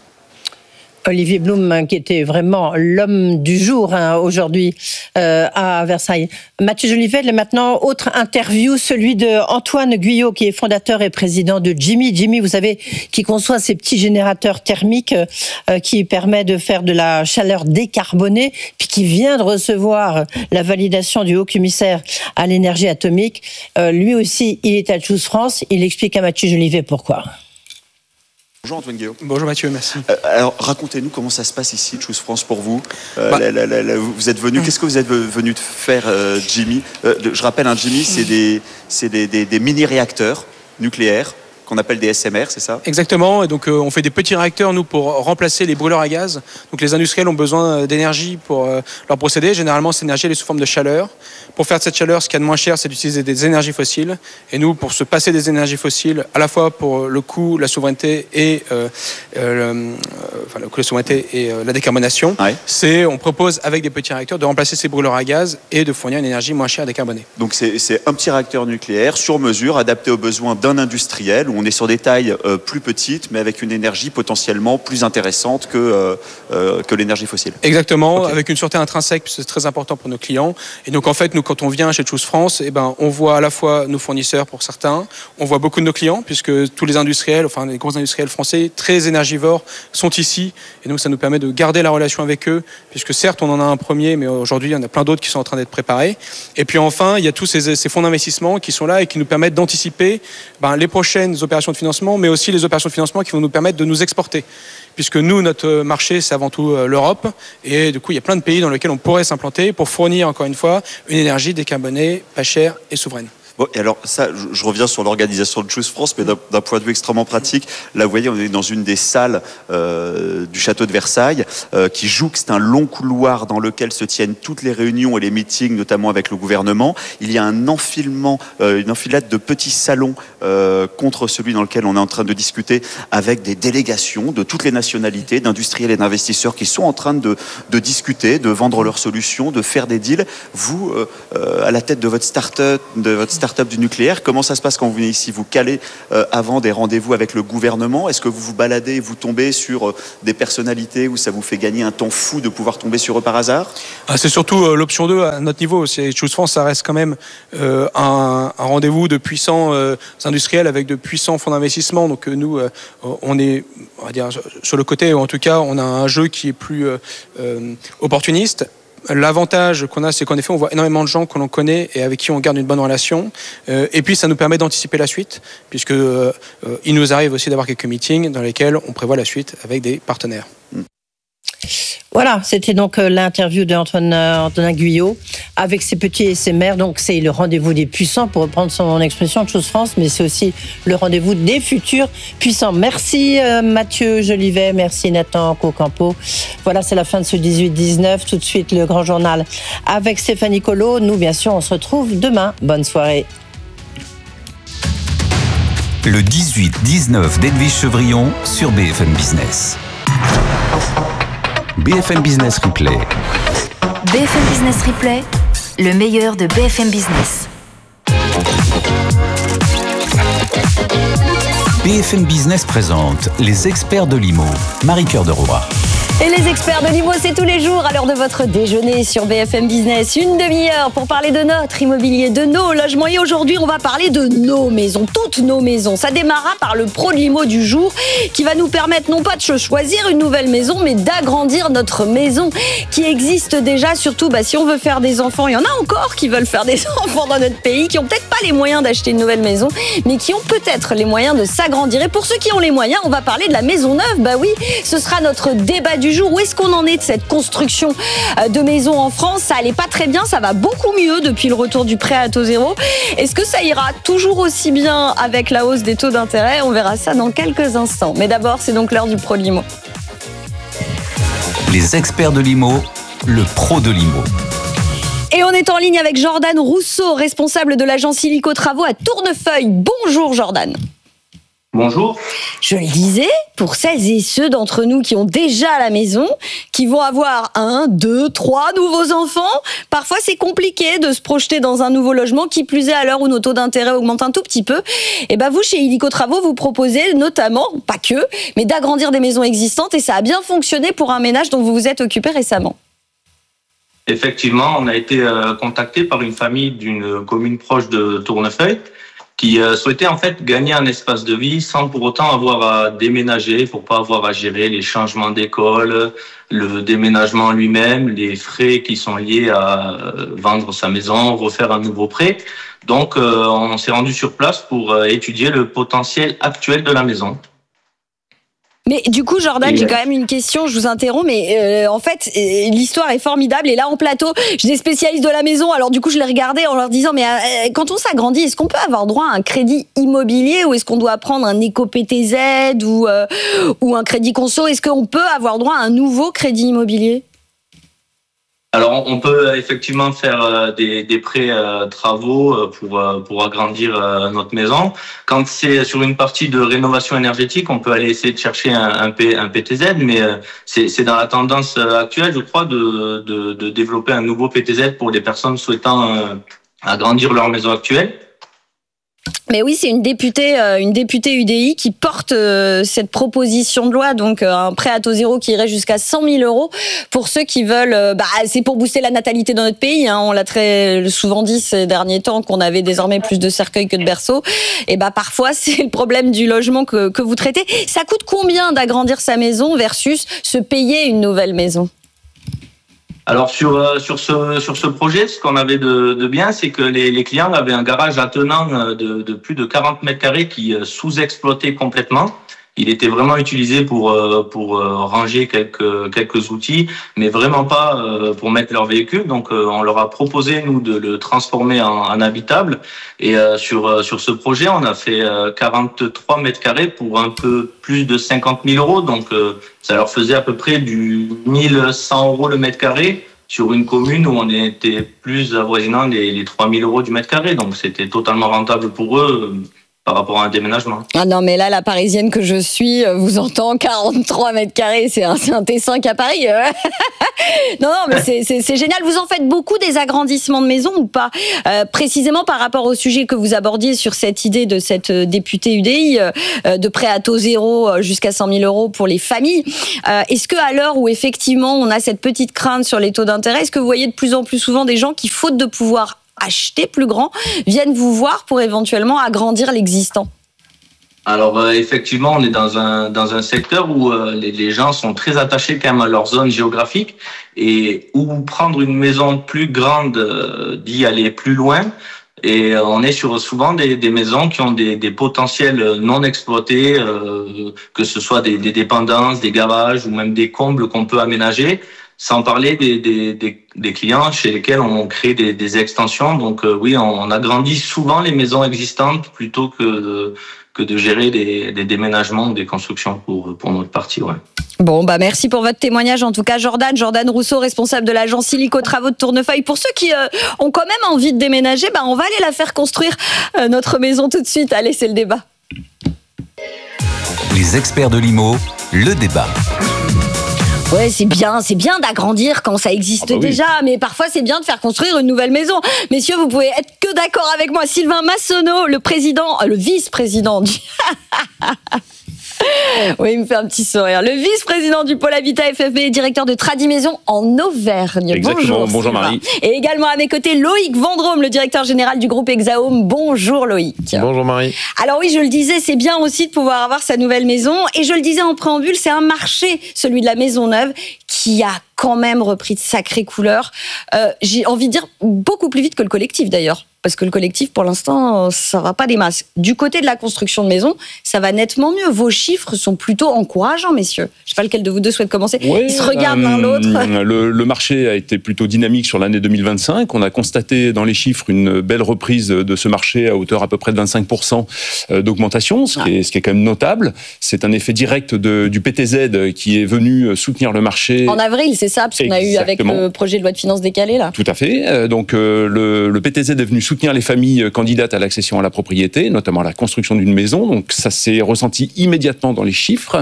S2: Olivier Blum, qui était vraiment l'homme du jour hein, aujourd'hui euh, à Versailles. Mathieu Jolivet, maintenant, autre interview, celui de Antoine Guyot, qui est fondateur et président de Jimmy. Jimmy, vous savez, qui conçoit ces petits générateurs thermiques euh, qui permet de faire de la chaleur décarbonée, puis qui vient de recevoir la validation du haut-commissaire à l'énergie atomique. Euh, lui aussi, il est à Choose France. Il explique à Mathieu Jolivet pourquoi.
S6: Bonjour Antoine Guillaume.
S5: Bonjour Mathieu, merci.
S6: Euh, alors racontez-nous comment ça se passe ici, Choose France pour vous. Euh,
S5: bah,
S6: la, la, la, la, vous êtes venu, qu'est-ce que vous êtes venu faire, euh, Jimmy euh, Je rappelle, un Jimmy, c'est des, c'est des, des, des mini-réacteurs nucléaires qu'on appelle des S M R, c'est ça ?
S5: Exactement, et donc euh, on fait des petits réacteurs, nous, pour remplacer les brûleurs à gaz. Donc les industriels ont besoin d'énergie pour euh, leur procéder. Généralement, cette énergie elle est sous forme de chaleur. Pour faire de cette chaleur, ce qu'il y a de moins cher, c'est d'utiliser des énergies fossiles. Et nous, pour se passer des énergies fossiles, à la fois pour le coût, la souveraineté et, euh, euh, le, euh, enfin, le coût, la souveraineté et euh, la décarbonation, ouais. c'est, on propose avec des petits réacteurs de remplacer ces brûleurs à gaz et de fournir une énergie moins chère décarbonée.
S6: Donc c'est, c'est un petit réacteur nucléaire sur mesure, adapté aux besoins d'un industriel, où on est sur des tailles euh, plus petites, mais avec une énergie potentiellement plus intéressante que, euh, euh, que l'énergie fossile.
S9: Exactement,
S6: okay.
S9: Avec une sûreté intrinsèque, c'est très important pour nos clients. Et donc en fait, nous, quand on vient chez Choose France, eh ben, on voit à la fois nos fournisseurs pour certains, on voit beaucoup de nos clients, puisque tous les industriels, enfin les gros industriels français, très énergivores, sont ici. Et donc ça nous permet de garder la relation avec eux, puisque certes, on en a un premier, mais aujourd'hui, il y en a plein d'autres qui sont en train d'être préparés. Et puis enfin, il y a tous ces, ces fonds d'investissement qui sont là et qui nous permettent d'anticiper ben, les prochaines opérations de financement, mais aussi les opérations de financement qui vont nous permettre de nous exporter. Puisque nous, notre marché, c'est avant tout l'Europe. Et du coup, il y a plein de pays dans lesquels on pourrait s'implanter pour fournir, encore une fois, une énergie décarbonée, pas chère et souveraine.
S6: Bon, et alors ça, je, je reviens sur l'organisation de Choose France, mais d'un, d'un point de vue extrêmement pratique, là vous voyez, on est dans une des salles euh, du château de Versailles, euh, qui jouxte un long couloir dans lequel se tiennent toutes les réunions et les meetings, notamment avec le gouvernement. Il y a un enfilement, euh, une enfilade de petits salons euh, contre celui dans lequel on est en train de discuter, avec des délégations de toutes les nationalités, d'industriels et d'investisseurs qui sont en train de, de discuter, de vendre leurs solutions, de faire des deals. Vous, euh, euh, à la tête de votre start-up, de votre start start-up du nucléaire. Comment ça se passe quand vous venez ici? Vous calez euh, avant des rendez-vous avec le gouvernement? Est-ce que vous vous baladez et vous tombez sur euh, des personnalités où ça vous fait gagner un temps fou de pouvoir tomber sur eux par hasard?
S9: Ah, c'est surtout euh, l'option deux à notre niveau. C'est Choose France, ça reste quand même euh, un, un rendez-vous de puissants euh, industriels avec de puissants fonds d'investissement. Donc euh, nous, euh, on est, on va dire, sur le côté, en tout cas, on a un jeu qui est plus euh, euh, opportuniste. L'avantage qu'on a, c'est qu'en effet, on voit énormément de gens que l'on connaît et avec qui on garde une bonne relation. Euh, et puis, ça nous permet d'anticiper la suite, puisque euh, il nous arrive aussi d'avoir quelques meetings dans lesquels on prévoit la suite avec des partenaires.
S2: Voilà, c'était donc l'interview d'Antoine Antonin Guyot avec ses petits et ses mères. Donc c'est le rendez-vous des puissants, pour reprendre son expression de Choose France, mais c'est aussi le rendez-vous des futurs puissants. Merci euh, Mathieu Jolivet, merci Nathan Cocampo. Voilà, c'est la fin de ce dix-huit dix-neuf. Tout de suite, le grand journal avec Stéphanie Colo. Nous, bien sûr, on se retrouve demain. Bonne soirée.
S3: Le dix-huit dix-neuf d'Edwige Chevrillon sur B F M Business. B F M Business Replay.
S4: B F M Business Replay, le meilleur de B F M Business.
S3: B F M Business présente les experts de l'I M O. Marie-Cœur de Roy.
S10: Et les experts de l'I M O, c'est tous les jours à l'heure de votre déjeuner sur B F M Business. Une demi-heure pour parler de notre immobilier, de nos logements. Et aujourd'hui, on va parler de nos maisons, toutes nos maisons. Ça démarra par le pro de l'I M O du jour qui va nous permettre non pas de choisir une nouvelle maison, mais d'agrandir notre maison qui existe déjà. Surtout, bah, si on veut faire des enfants, il y en a encore qui veulent faire des enfants dans notre pays, qui ont peut-être pas les moyens d'acheter une nouvelle maison, mais qui ont peut-être les moyens de s'agrandir. Et pour ceux qui ont les moyens, on va parler de la maison neuve. Bah oui, ce sera notre débat du jour. Où est-ce qu'on en est de cette construction de maisons en France? Ça allait pas très bien, ça va beaucoup mieux depuis le retour du prêt à taux zéro. Est-ce que ça ira toujours aussi bien avec la hausse des taux d'intérêt? On verra ça dans quelques instants. Mais d'abord, c'est donc l'heure du pro de l'I M O.
S3: Les experts de l'I M O, le pro de l'I M O.
S10: Et on est en ligne avec Jordan Rousseau, responsable de l'agence Illico Travaux à Tournefeuille. Bonjour Jordan.
S11: Bonjour.
S10: Je le disais, pour celles et ceux d'entre nous qui ont déjà la maison, qui vont avoir un, deux, trois nouveaux enfants, parfois c'est compliqué de se projeter dans un nouveau logement, qui plus est à l'heure où nos taux d'intérêt augmentent un tout petit peu. Et ben vous, chez Illico Travaux, vous proposez notamment, pas que, mais d'agrandir des maisons existantes, et ça a bien fonctionné pour un ménage dont vous vous êtes occupé récemment.
S11: Effectivement, on a été contacté par une famille d'une commune proche de Tournefeuille, qui souhaitait en fait gagner un espace de vie sans pour autant avoir à déménager, pour pas avoir à gérer les changements d'école, le déménagement lui-même, les frais qui sont liés à vendre sa maison, refaire un nouveau prêt. Donc euh, on s'est rendu sur place pour étudier le potentiel actuel de la maison.
S10: Mais du coup, Jordan, j'ai quand même une question, je vous interromps, mais euh, en fait, euh, l'histoire est formidable. Et là, en plateau, j'ai des spécialistes de la maison, alors du coup, je les regardais en leur disant, mais euh, quand on s'agrandit, est-ce qu'on peut avoir droit à un crédit immobilier ou est-ce qu'on doit prendre un éco-P T Z ou, euh, ou un crédit conso? Est-ce qu'on peut avoir droit à un nouveau crédit immobilier?
S11: Alors, on peut effectivement faire des, des prêts euh, travaux pour pour agrandir euh, notre maison. Quand c'est sur une partie de rénovation énergétique, on peut aller essayer de chercher un, un, P, un P T Z, mais euh, c'est, c'est dans la tendance actuelle, je crois, de, de, de développer un nouveau P T Z pour les personnes souhaitant euh, agrandir leur maison actuelle.
S10: Mais oui, c'est une députée, euh, une députée U D I qui porte euh, cette proposition de loi, donc euh, un prêt à taux zéro qui irait jusqu'à cent mille euros pour ceux qui veulent. Euh, bah, c'est pour booster la natalité dans notre pays. Hein, on l'a très souvent dit ces derniers temps qu'on avait désormais plus de cercueils que de berceaux. Et bah parfois c'est le problème du logement que que vous traitez. Ça coûte combien d'agrandir sa maison versus se payer une nouvelle maison?
S11: Alors sur euh, sur ce sur ce projet, ce qu'on avait de, de bien, c'est que les, les clients avaient un garage attenant de, de plus de quarante mètres carrés qui euh, sous-exploitait complètement. Il était vraiment utilisé pour euh, pour euh, ranger quelques quelques outils, mais vraiment pas euh, pour mettre leur véhicule. Donc euh, on leur a proposé nous de le transformer en, en habitable. Et euh, sur euh, sur ce projet, on a fait euh, quarante-trois mètres carrés pour un peu plus de cinquante mille euros. Donc euh, ça leur faisait à peu près du mille cent euros le mètre carré sur une commune où on était plus avoisinant les, les trois mille euros du mètre carré. Donc c'était totalement rentable pour eux euh, par rapport à un déménagement.
S10: Ah non, mais là, la Parisienne que je suis vous entend, quarante-trois mètres carrés, c'est un, c'est un T cinq à Paris. non, non, mais c'est, c'est, c'est génial. Vous en faites beaucoup des agrandissements de maisons ou pas? euh, Précisément par rapport au sujet que vous abordiez sur cette idée de cette députée U D I, euh, de prêt à taux zéro jusqu'à cent mille euros pour les familles. Euh, est-ce qu'à l'heure où effectivement on a cette petite crainte sur les taux d'intérêt, est-ce que vous voyez de plus en plus souvent des gens qui, faute de pouvoir acheter plus grand, viennent vous voir pour éventuellement agrandir l'existant?
S11: Alors euh, effectivement, on est dans un dans un secteur où euh, les, les gens sont très attachés quand même à leur zone géographique et où prendre une maison plus grande euh, dit aller plus loin. Et euh, on est sur souvent des, des maisons qui ont des, des potentiels non exploités, euh, que ce soit des, des dépendances, des garages ou même des combles qu'on peut aménager. Sans parler des, des, des, des clients chez lesquels on crée des, des extensions. Donc euh, oui, on agrandit souvent les maisons existantes plutôt que de, que de gérer des, des déménagements ou des constructions pour, pour notre partie. Ouais.
S10: Bon, bah merci pour votre témoignage. En tout cas, Jordan, Jordan Rousseau, responsable de l'agence Silico Travaux de Tournefeuille. Pour ceux qui euh, ont quand même envie de déménager, bah on va aller la faire construire, euh, notre maison tout de suite. Allez, c'est le débat.
S3: Les experts de l'I M O, le débat.
S10: Ouais, c'est bien, c'est bien d'agrandir quand ça existe ah bah oui. déjà, mais parfois c'est bien de faire construire une nouvelle maison. Messieurs, vous pouvez être que d'accord avec moi. Sylvain Massonneau, le président, le vice-président du... Oui, il me fait un petit sourire. Le vice-président du pôle Habitat F F B, directeur de Tradimaison en Auvergne.
S12: Exactement.
S10: Bonjour,
S12: bonjour Marie.
S10: Et également à mes côtés, Loïc Vendrome, le directeur général du groupe Hexaome. Bonjour Loïc.
S12: Bonjour Marie.
S10: Alors oui, je le disais, c'est bien aussi de pouvoir avoir sa nouvelle maison. Et je le disais en préambule, c'est un marché, celui de la maison neuve, qui a quand même repris de sacrées couleurs. Euh, j'ai envie de dire beaucoup plus vite que le collectif d'ailleurs. Parce que le collectif, pour l'instant, ça va pas des masses. Du côté de la construction de maisons, ça va nettement mieux. Vos chiffres sont plutôt encourageants, messieurs. Je sais pas lequel de vous deux souhaite commencer.
S12: Oui,
S10: Ils se regardent
S12: euh,
S10: l'un l'autre.
S12: Le, le marché a été plutôt dynamique sur l'année deux mille vingt-cinq. On a constaté dans les chiffres une belle reprise de ce marché à hauteur à peu près de vingt-cinq pour cent d'augmentation, ce, ah. qui est, ce qui est quand même notable. C'est un effet direct de, du P T Z qui est venu soutenir le marché.
S10: En avril, c'est ça, parce qu'on a eu avec le projet de loi de finances décalé, là.
S12: Tout à fait. Donc le, le P T Z est venu soutenir les familles candidates à l'accession à la propriété, notamment à la construction d'une maison. Donc ça s'est ressenti immédiatement dans les chiffres.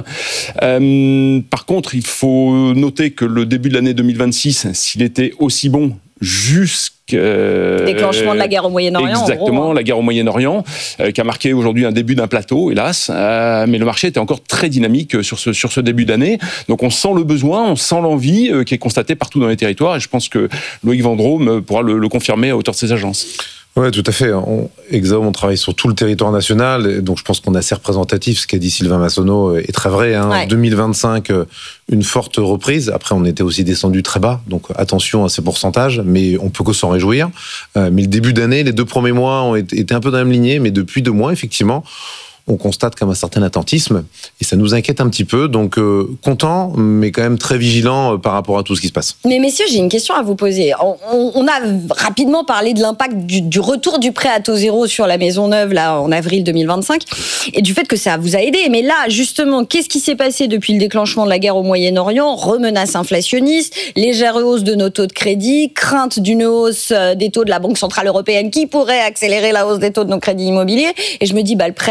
S12: Euh, par contre, il faut noter que le début de l'année deux mille vingt-six, s'il était aussi bon jusqu'à
S10: déclenchement de la guerre au Moyen-Orient.
S12: Exactement,
S10: gros, hein.
S12: la guerre au Moyen-Orient, euh, qui a marqué aujourd'hui un début d'un plateau, hélas. Euh, mais le marché était encore très dynamique sur ce, sur ce début d'année. Donc on sent le besoin, on sent l'envie euh, qui est constatée partout dans les territoires. Et je pense que Loïc Vendrome pourra le, le confirmer à hauteur de ses agences.
S13: Oui, tout à fait. On, Hexaome, on travaille sur tout le territoire national, donc je pense qu'on est assez représentatif. Ce qu'a dit Sylvain Massonneau est très vrai. Hein. Ouais. deux mille vingt-cinq, une forte reprise. Après, on était aussi descendu très bas, donc attention à ces pourcentages, mais on peut que s'en réjouir. Euh, mais le début d'année, les deux premiers mois ont été un peu dans la même lignée, mais depuis deux mois, effectivement, on constate comme un certain attentisme et ça nous inquiète un petit peu. Donc, euh, content, mais quand même très vigilant euh, par rapport à tout ce qui se passe.
S10: Mais messieurs, j'ai une question à vous poser. On, on, on a rapidement parlé de l'impact du, du retour du prêt à taux zéro sur la maison neuve là en avril deux mille vingt-cinq et du fait que ça vous a aidé. Mais là, justement, qu'est-ce qui s'est passé depuis le déclenchement de la guerre au Moyen-Orient? Remenace inflationniste, légère hausse de nos taux de crédit, crainte d'une hausse des taux de la Banque Centrale Européenne qui pourrait accélérer la hausse des taux de nos crédits immobiliers. Et je me dis, bah, le prêt à taux zéro,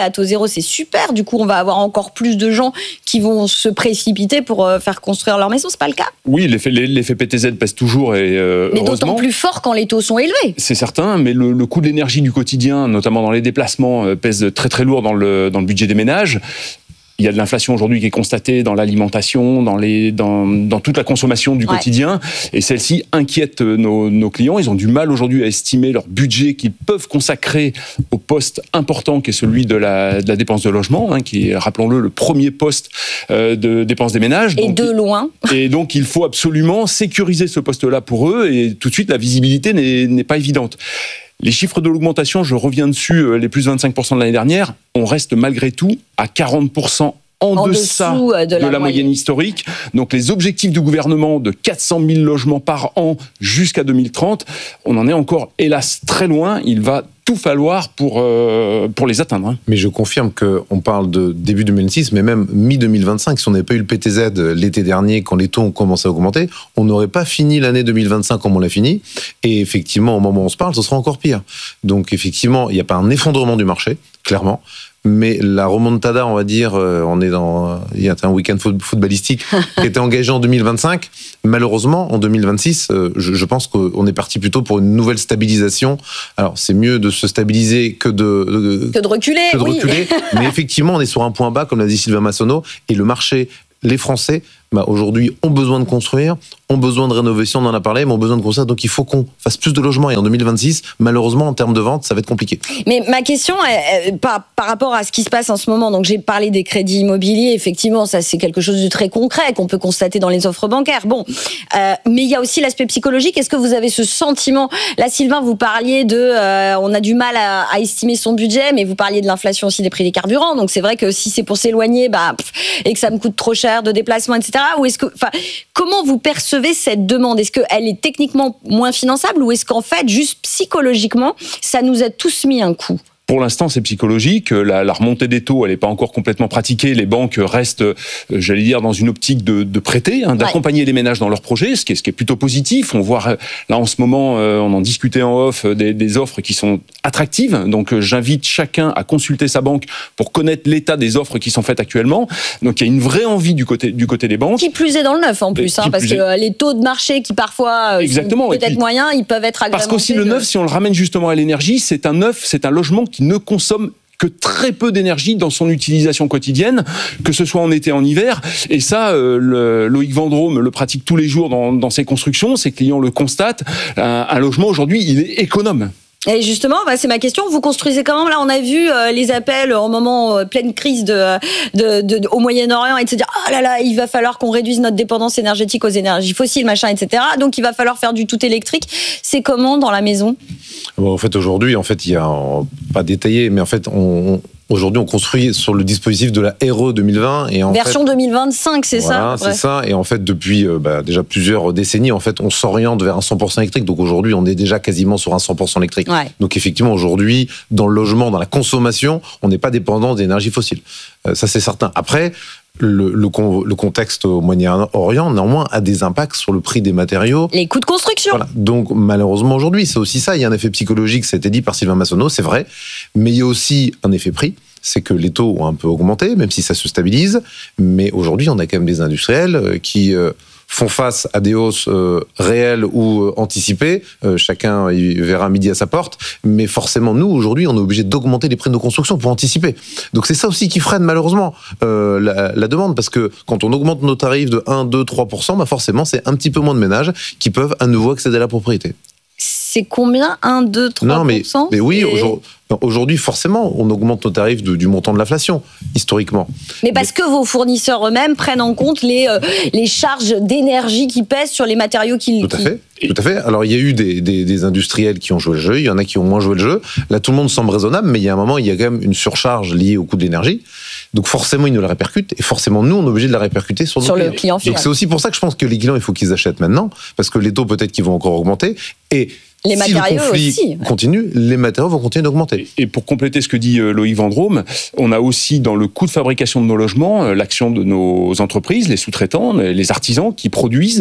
S10: euros, c'est super. Du coup, on va avoir encore plus de gens qui vont se précipiter pour faire construire leur maison. C'est pas le cas?
S12: Oui, l'effet, l'effet P T Z pèse toujours et euh,
S10: mais d'autant plus fort quand les taux sont élevés.
S12: C'est certain, mais le, le coût de l'énergie du quotidien, notamment dans les déplacements, pèse très très lourd dans le, dans le budget des ménages. Il y a de l'inflation aujourd'hui qui est constatée dans l'alimentation, dans, les, dans, dans toute la consommation du ouais. quotidien. Et celle-ci inquiète nos, nos clients. Ils ont du mal aujourd'hui à estimer leur budget qu'ils peuvent consacrer au poste important qui est celui de la, de la dépense de logement, hein, qui est, rappelons-le, le premier poste euh, de dépense des ménages.
S10: Et
S12: donc,
S10: de loin.
S12: Et donc, il faut absolument sécuriser ce poste-là pour eux. Et tout de suite, la visibilité n'est, n'est pas évidente. Les chiffres de l'augmentation, je reviens dessus, les plus vingt-cinq pour cent de l'année dernière, on reste malgré tout à quarante pour cent en, en deçà de la, de la moyenne. moyenne historique. Donc les objectifs du gouvernement de quatre cent mille logements par an jusqu'à deux mille trente, on en est encore, hélas, très loin. Il va tout falloir pour, euh, pour les atteindre. Hein.
S13: Mais je confirme qu'on parle de début deux mille six, mais même mi deux mille vingt-cinq, si on n'avait pas eu le P T Z l'été dernier, quand les taux ont commencé à augmenter, on n'aurait pas fini l'année deux mille vingt-cinq comme on l'a fini. Et effectivement, au moment où on se parle, ce sera encore pire. Donc effectivement, il n'y a pas un effondrement du marché, clairement. Mais la remontada, on va dire, on est dans, il y a un week-end footballistique qui était engagé en deux mille vingt-cinq. Malheureusement, en deux mille vingt-six, je, je pense qu'on est parti plutôt pour une nouvelle stabilisation. Alors, c'est mieux de se stabiliser que de,
S10: de que de reculer.
S13: Que de
S10: oui.
S13: reculer. Mais effectivement, on est sur un point bas, comme l'a dit Sylvain Massonneau, et le marché, les Français, bah, aujourd'hui, ont besoin de construire, ont besoin de rénovation, on en a parlé, mais ont besoin de construire. Donc, il faut qu'on fasse plus de logements. Et en deux mille vingt-six, malheureusement, en termes de vente, ça va être compliqué.
S10: Mais ma question, est, est, par, par rapport à ce qui se passe en ce moment, donc j'ai parlé des crédits immobiliers, effectivement, ça c'est quelque chose de très concret qu'on peut constater dans les offres bancaires. Bon, euh, mais il y a aussi l'aspect psychologique. Est-ce que vous avez ce sentiment? Là, Sylvain, vous parliez de, euh, on a du mal à, à estimer son budget, mais vous parliez de l'inflation aussi des prix des carburants. Donc c'est vrai que si c'est pour s'éloigner, bah, pff, et que ça me coûte trop cher de déplacement, et cetera. Ou est-ce que, enfin, comment vous percevez cette demande? Est-ce qu'elle est techniquement moins finançable ou est-ce qu'en fait, juste psychologiquement, ça nous a tous mis un coup?
S12: Pour l'instant, c'est psychologique. La, la remontée des taux, elle n'est pas encore complètement pratiquée. Les banques restent, j'allais dire, dans une optique de, de prêter, hein, d'accompagner ouais. les ménages dans leurs projets, ce qui est, ce qui est plutôt positif. On voit là en ce moment, euh, on en discutait en off, des, des offres qui sont attractives. Donc, euh, j'invite chacun à consulter sa banque pour connaître l'état des offres qui sont faites actuellement. Donc, il y a une vraie envie du côté du côté des banques.
S10: Qui plus est dans le neuf en plus, hein, parce que est... les taux de marché qui parfois
S12: Exactement.
S10: sont peut-être moyens, ils peuvent être agrémentés.
S12: Parce qu'aussi le neuf, si on le ramène justement à l'énergie, c'est un neuf, c'est un logement qui ne consomme que très peu d'énergie dans son utilisation quotidienne, que ce soit en été, en hiver. Et ça, euh, le, Loïc Vendrome le pratique tous les jours dans, dans ses constructions. Ses clients le constatent. Un, un logement, aujourd'hui, il est économe.
S10: Et justement, bah, c'est ma question. Vous construisez comment? Là, on a vu euh, les appels au moment euh, pleine crise de, de, de, de, au Moyen-Orient et de se dire oh là là, il va falloir qu'on réduise notre dépendance énergétique aux énergies fossiles, machin, et cetera. Donc, il va falloir faire du tout électrique. C'est comment dans la maison?
S13: Bon, en fait, aujourd'hui, en fait, il y a pas détaillé, mais en fait, on, aujourd'hui, on construit sur le dispositif de la R E deux mille vingt et en
S10: version
S13: fait,
S10: deux mille vingt-cinq, c'est
S13: voilà,
S10: ça.
S13: C'est ça. Et en fait, depuis euh, bah, déjà plusieurs décennies, en fait, on s'oriente vers un cent pour cent électrique. Donc aujourd'hui, on est déjà quasiment sur un cent pour cent électrique. Ouais. Donc effectivement, aujourd'hui, dans le logement, dans la consommation, on n'est pas dépendant des énergies fossiles. Euh, ça, c'est certain. Après. Le, le, le contexte au Moyen-Orient, néanmoins, a des impacts sur le prix des matériaux.
S10: Les coûts de construction.
S13: Voilà. Donc, malheureusement, aujourd'hui, c'est aussi ça. Il y a un effet psychologique, ça a été dit par Sylvain Massonneau, c'est vrai. Mais il y a aussi un effet prix. C'est que les taux ont un peu augmenté, même si ça se stabilise. Mais aujourd'hui, on a quand même des industriels qui font face à des hausses euh, réelles ou euh, anticipées. Euh, chacun il verra midi à sa porte. Mais forcément, nous, aujourd'hui, on est obligé d'augmenter les prix de nos constructions pour anticiper. Donc c'est ça aussi qui freine malheureusement euh, la, la demande. Parce que quand on augmente nos tarifs de un, deux, trois pour cent, bah forcément, c'est un petit peu moins de ménages qui peuvent à nouveau accéder à la propriété.
S10: C'est combien? un, deux, trois pour cent?
S13: Non, mais, mais oui, aujourd'hui, aujourd'hui, forcément, on augmente nos tarifs de, du montant de l'inflation, historiquement.
S10: Mais parce mais... que vos fournisseurs eux-mêmes prennent en compte les, euh, les charges d'énergie qui pèsent sur les matériaux qu'ils...
S13: Tout à fait, tout à fait. Alors, il y a eu des, des, des industriels qui ont joué le jeu, il y en a qui ont moins joué le jeu. Là, tout le monde semble raisonnable, mais il y a un moment, il y a quand même une surcharge liée au coût de l'énergie. Donc forcément, ils nous la répercutent, et forcément, nous, on est obligé de la répercuter sur,
S10: sur
S13: nos
S10: le client final.
S13: Donc c'est aussi pour ça que je pense que les clients, il faut qu'ils achètent maintenant, parce que les taux, peut-être qu'ils vont encore augmenter, et...
S10: Les
S13: si
S10: matériaux
S13: le conflit
S10: aussi.
S13: continue, les matériaux vont continuer d'augmenter.
S12: Et pour compléter ce que dit Loïc Vendrome, on a aussi dans le coût de fabrication de nos logements l'action de nos entreprises, les sous-traitants, les artisans qui produisent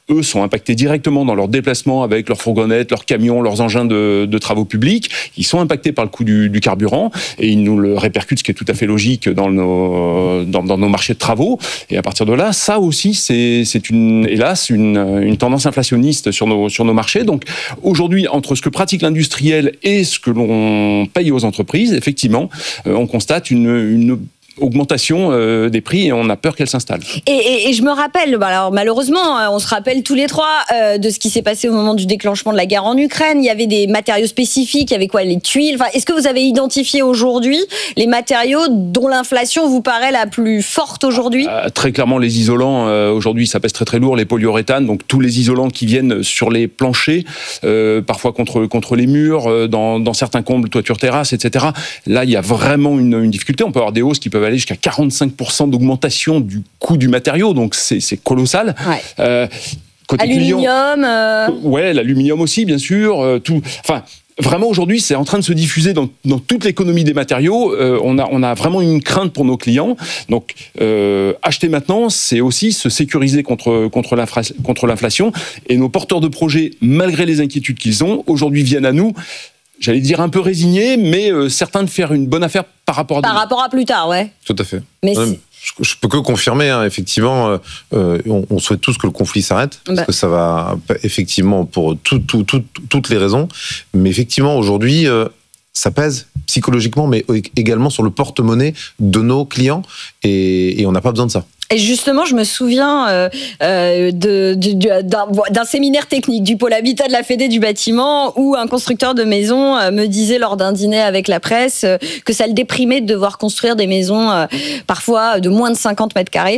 S12: eux sont impactés directement dans leurs déplacements avec leurs fourgonnettes, leurs camions, leurs engins de, de travaux publics. Ils sont impactés par le coût du, du carburant et ils nous le répercutent, ce qui est tout à fait logique dans nos, dans, dans nos marchés de travaux. Et à partir de là, ça aussi, c'est, c'est une, hélas, une, une tendance inflationniste sur nos, sur nos marchés. Donc aujourd'hui, entre ce que pratique l'industriel et ce que l'on paye aux entreprises, effectivement, euh, on constate une, une augmentation euh, des prix et on a peur qu'elle s'installe.
S10: Et, et, et je me rappelle, bah alors malheureusement, on se rappelle tous les trois euh, de ce qui s'est passé au moment du déclenchement de la guerre en Ukraine. Il y avait des matériaux spécifiques, il y avait quoi, les tuiles. Enfin, est-ce que vous avez identifié aujourd'hui les matériaux dont l'inflation vous paraît la plus forte aujourd'hui ?
S12: euh, Très clairement, les isolants. Euh, aujourd'hui, ça pèse très très lourd. Les polyuréthanes, donc tous les isolants qui viennent sur les planchers, euh, parfois contre contre les murs, euh, dans, dans certains combles, toitures, terrasses, et cetera. Là, il y a vraiment une, une difficulté. On peut avoir des hausses qui peuvent aller jusqu'à quarante-cinq pour cent d'augmentation du coût du matériau, donc c'est, c'est colossal.
S10: Ouais.
S12: Euh, côté
S10: aluminium.
S12: Client,
S10: euh...
S12: ouais, l'aluminium aussi, bien sûr. Euh, tout, enfin. Vraiment, aujourd'hui, c'est en train de se diffuser dans, dans toute l'économie des matériaux. Euh, on a, on a vraiment une crainte pour nos clients. Donc, euh, acheter maintenant, c'est aussi se sécuriser contre, contre, l'infra, contre l'inflation. Et nos porteurs de projets, malgré les inquiétudes qu'ils ont, aujourd'hui viennent à nous. J'allais dire un peu résigné, mais euh, certains de faire une bonne affaire par rapport à...
S10: Par rapport à plus tard, ouais.
S13: Tout à fait.
S10: Mais
S13: ouais, je, je peux que confirmer, hein, effectivement, euh, euh, on, on souhaite tous que le conflit s'arrête, parce bah. que ça va, effectivement, pour tout, tout, tout, toutes les raisons. Mais effectivement, aujourd'hui, euh, ça pèse psychologiquement, mais également sur le porte-monnaie de nos clients, et, et on n'a pas besoin de ça.
S10: Et justement, je me souviens euh, euh, de, de, de, d'un, d'un séminaire technique du pôle habitat de la Fédé du bâtiment où un constructeur de maisons euh, me disait lors d'un dîner avec la presse euh, que ça le déprimait de devoir construire des maisons euh, parfois de moins de cinquante mètres carrés.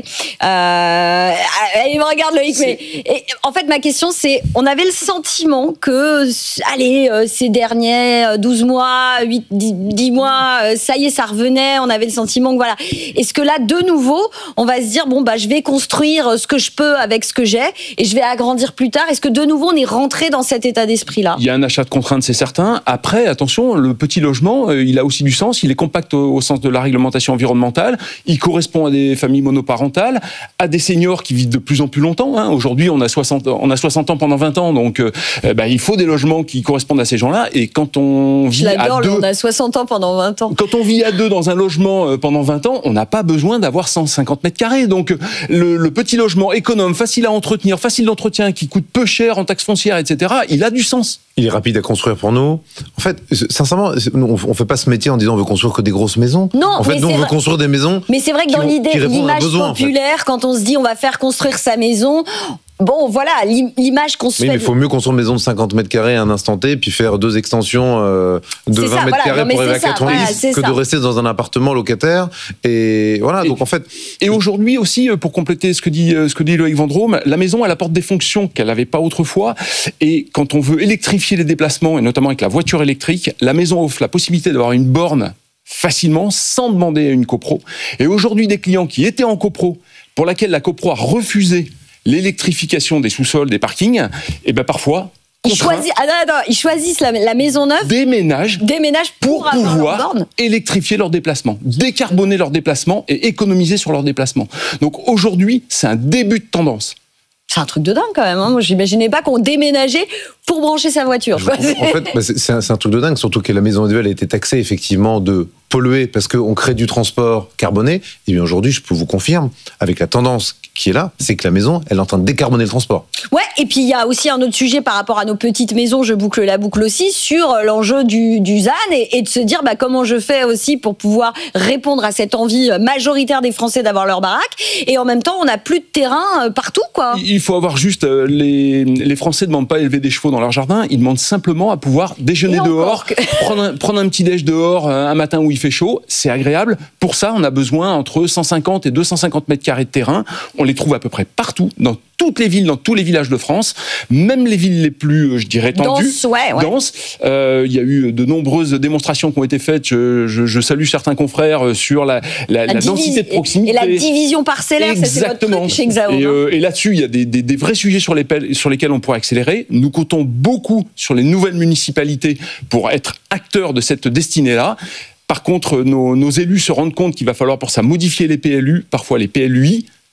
S10: Euh, il me regarde Loïc, mais et, en fait ma question c'est, on avait le sentiment que allez, euh, ces derniers douze mois, huit, dix mois, euh, ça y est, ça revenait, on avait le sentiment que voilà. Est-ce que là, de nouveau, on va se dire bon bah je vais construire ce que je peux avec ce que j'ai et je vais agrandir plus tard. Est-ce que de nouveau on est rentré dans cet état d'esprit-là ?
S12: Il y a un achat de contrainte, c'est certain. Après, attention, le petit logement, euh, il a aussi du sens. Il est compact au, au sens de la réglementation environnementale. Il correspond à des familles monoparentales, à des seniors qui vivent de plus en plus longtemps. Hein. Aujourd'hui, on a soixante, on a soixante ans pendant vingt ans, donc euh, bah, il faut des logements qui correspondent à ces gens-là. Et quand on vit
S10: je l'adore,
S12: à deux,
S10: on a soixante ans pendant vingt ans.
S12: Quand on vit à deux dans un logement euh, pendant vingt ans, on n'a pas besoin d'avoir cent cinquante mètres carrés. Donc le, le petit logement économe, facile à entretenir, facile d'entretien, qui coûte peu cher en taxes foncières, et cetera, il a du sens.
S13: Il est rapide à construire pour nous. En fait, sincèrement, on ne fait pas ce métier en disant on veut construire que des grosses maisons.
S10: Non,
S13: en fait, nous, on veut
S10: vrai.
S13: construire des maisons.
S10: Mais c'est vrai que dans
S13: vont,
S10: l'idée, l'image
S13: besoin,
S10: populaire, en fait. Quand on se dit on va faire construire sa maison, bon, voilà, l'image qu'on se
S13: oui,
S10: fait.
S13: mais il faut mieux construire une maison de cinquante mètres carrés à un instant T, puis faire deux extensions euh, de
S10: c'est
S13: vingt
S10: ça,
S13: mètres
S10: voilà,
S13: carrés
S10: non,
S13: pour arriver à
S10: ça,
S13: quatre-vingt-dix,
S10: voilà,
S13: que
S10: ça.
S13: de rester dans un appartement locataire. Et voilà,
S12: et,
S13: donc en fait.
S12: Et aujourd'hui aussi, pour compléter ce que dit, ce que dit Loïc Vendrome, la maison, elle apporte des fonctions qu'elle n'avait pas autrefois. Et quand on veut électrifier les déplacements, et notamment avec la voiture électrique, la maison offre la possibilité d'avoir une borne facilement, sans demander à une copro. Et aujourd'hui, des clients qui étaient en copro, pour laquelle la copro a refusé l'électrification des sous-sols, des parkings, et ben parfois...
S10: Ils choisissent, ah non, non, ils choisissent la, la maison neuve,
S12: déménagent,
S10: déménagent pour,
S12: pour pouvoir
S10: leur borne.
S12: électrifier leurs déplacements, décarboner leurs déplacements et économiser sur leurs déplacements. Donc aujourd'hui, c'est un début de tendance.
S10: C'est un truc de dingue quand même. Hein. Moi, j'imaginais pas qu'on déménageait pour brancher sa voiture.
S13: En, en fait, bah c'est, c'est, un, c'est un truc de dingue, surtout que la maison individuelle a été taxée effectivement de polluer parce qu'on crée du transport carboné. Et bien aujourd'hui, je peux vous confirmer, avec la tendance qui est là, c'est que la maison, elle est en train de décarboner le transport.
S10: Ouais, et puis il y a aussi un autre sujet par rapport à nos petites maisons, je boucle la boucle aussi, sur l'enjeu du, du Z A N et, et de se dire bah, comment je fais aussi pour pouvoir répondre à cette envie majoritaire des Français d'avoir leur baraque. Et en même temps, on n'a plus de terrain partout, quoi.
S12: Il faut avoir juste... Les, les Français ne demandent pas à élever des chevaux dans leur jardin, ils demandent simplement à pouvoir déjeuner dehors, que... prendre, un, prendre un petit déj dehors un matin où il fait chaud, c'est agréable. Pour ça, on a besoin entre cent cinquante et deux cent cinquante mètres carrés de terrain. On les trouve à peu près partout, dans toutes les villes, dans tous les villages de France, même les villes les plus, je dirais, tendues,
S10: denses. Ouais, ouais.
S12: denses. Euh, il y a eu de nombreuses démonstrations qui ont été faites. Je, je, je salue certains confrères sur la, la, la, la densité de proximité.
S10: Et la division parcellaire,
S12: exactement.
S10: Ça, c'est votre truc chez Hexaome.
S12: Et, euh, et là-dessus, il y a des, des, des vrais sujets sur, les, sur lesquels on pourrait accélérer. Nous comptons beaucoup sur les nouvelles municipalités pour être acteurs de cette destinée-là. Par contre, nos, nos élus se rendent compte qu'il va falloir pour ça modifier les P L U, parfois les P L U I,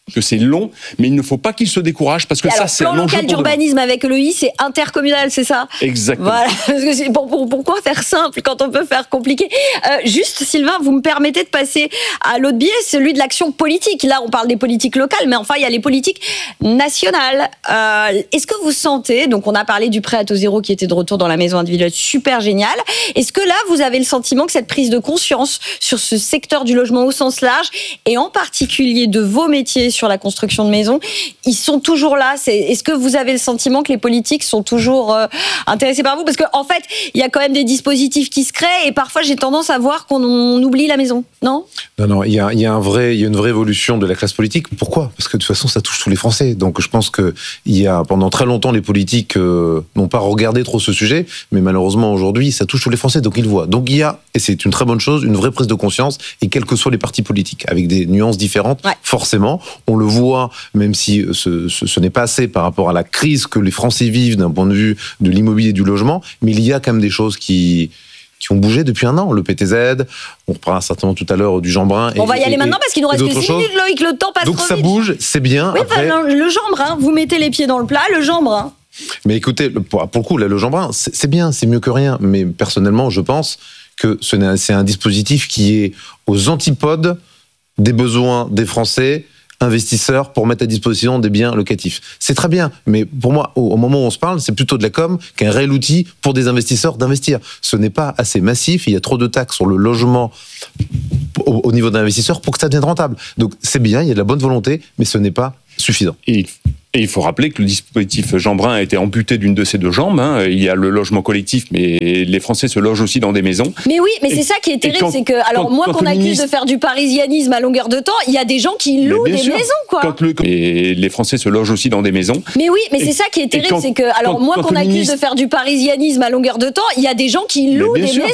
S12: que c'est long, mais il ne faut pas qu'ils se découragent parce que
S10: Et
S12: ça,
S10: alors,
S12: c'est un
S10: plan
S12: enjeu
S10: local
S12: pour demain.
S10: d'urbanisme avec l'E I, c'est intercommunal, c'est ça?
S12: Exactement.
S10: Voilà. Parce que c'est- pour- pour- pourquoi faire simple quand on peut faire compliqué? Euh, juste, Sylvain, vous me permettez de passer à l'autre biais, celui de l'action politique. Là, on parle des politiques locales, mais enfin, il y a les politiques nationales. Euh, est-ce que vous sentez, donc on a parlé du prêt à taux zéro qui était de retour dans la maison individuelle, super génial. Est-ce que là, vous avez le sentiment que cette prise de conscience sur ce secteur du logement au sens large, et en particulier de vos métiers sur la construction de maisons, ils sont toujours là? C'est, est-ce que vous avez le sentiment que les politiques sont toujours euh, intéressés par vous? Parce qu'en en fait, il y a quand même des dispositifs qui se créent, et parfois j'ai tendance à voir qu'on on oublie la maison, non?
S13: Non, non, il y a, il y a un vrai, il y a une vraie évolution de la classe politique. Pourquoi? Parce que de toute façon, ça touche tous les Français. Donc, je pense que il y a pendant très longtemps, les politiques euh, n'ont pas regardé trop ce sujet, mais malheureusement aujourd'hui, ça touche tous les Français. Donc, ils le voient. Donc, il y a, et c'est une très bonne chose, une vraie prise de conscience, et quels que soient les partis politiques, avec des nuances différentes. Ouais. Forcément, on le voit, même si ce, ce, ce n'est pas assez par rapport à la crise que les Français vivent d'un point de vue de l'immobilier et du logement, mais il y a quand même des choses qui qui ont bougé depuis un an. Le P T Z, on reparlera certainement tout à l'heure du Jeanbrun.
S10: On et, va y aller et, maintenant parce qu'il nous reste que six minutes, Loïc, le temps passe
S13: Donc
S10: trop
S13: ça
S10: vite.
S13: bouge, c'est bien.
S10: Oui,
S13: après...
S10: enfin, le Jeanbrun, vous mettez les pieds dans le plat, le Jeanbrun.
S13: Mais écoutez, pour, pour le coup, là, le Jeanbrun, c'est, c'est bien, c'est mieux que rien. Mais personnellement, je pense que ce n'est, c'est un dispositif qui est aux antipodes des besoins des Français, investisseurs, pour mettre à disposition des biens locatifs. C'est très bien, mais pour moi, au, au moment où on se parle, c'est plutôt de la com qu'un réel outil pour des investisseurs d'investir. Ce n'est pas assez massif, il y a trop de taxes sur le logement au, au niveau d'investisseurs pour que ça devienne rentable. Donc c'est bien, il y a de la bonne volonté, mais ce n'est pas suffisant.
S12: Et Et il faut rappeler que le dispositif Jeanbrun a été amputé d'une de ses deux jambes. Hein. Il y a le logement collectif, mais les Français se logent aussi dans des maisons.
S10: Mais oui, mais
S12: et,
S10: c'est ça qui est terrible,
S12: quand,
S10: c'est que, alors
S12: quand,
S10: moi
S12: quand
S10: qu'on accuse
S12: ministre...
S10: de faire du parisianisme à longueur de temps, il y a des gens qui louent des
S12: sûr,
S10: maisons, quoi.
S12: Quand le, et les Français se logent aussi dans des maisons.
S10: Mais oui, mais
S12: et,
S10: c'est ça qui est terrible,
S12: quand,
S10: c'est que, alors
S12: quand,
S10: moi
S12: quand
S10: qu'on accuse
S12: ministre...
S10: de faire du parisianisme à longueur de temps, il y a des gens qui louent des
S12: sûr.
S10: maisons.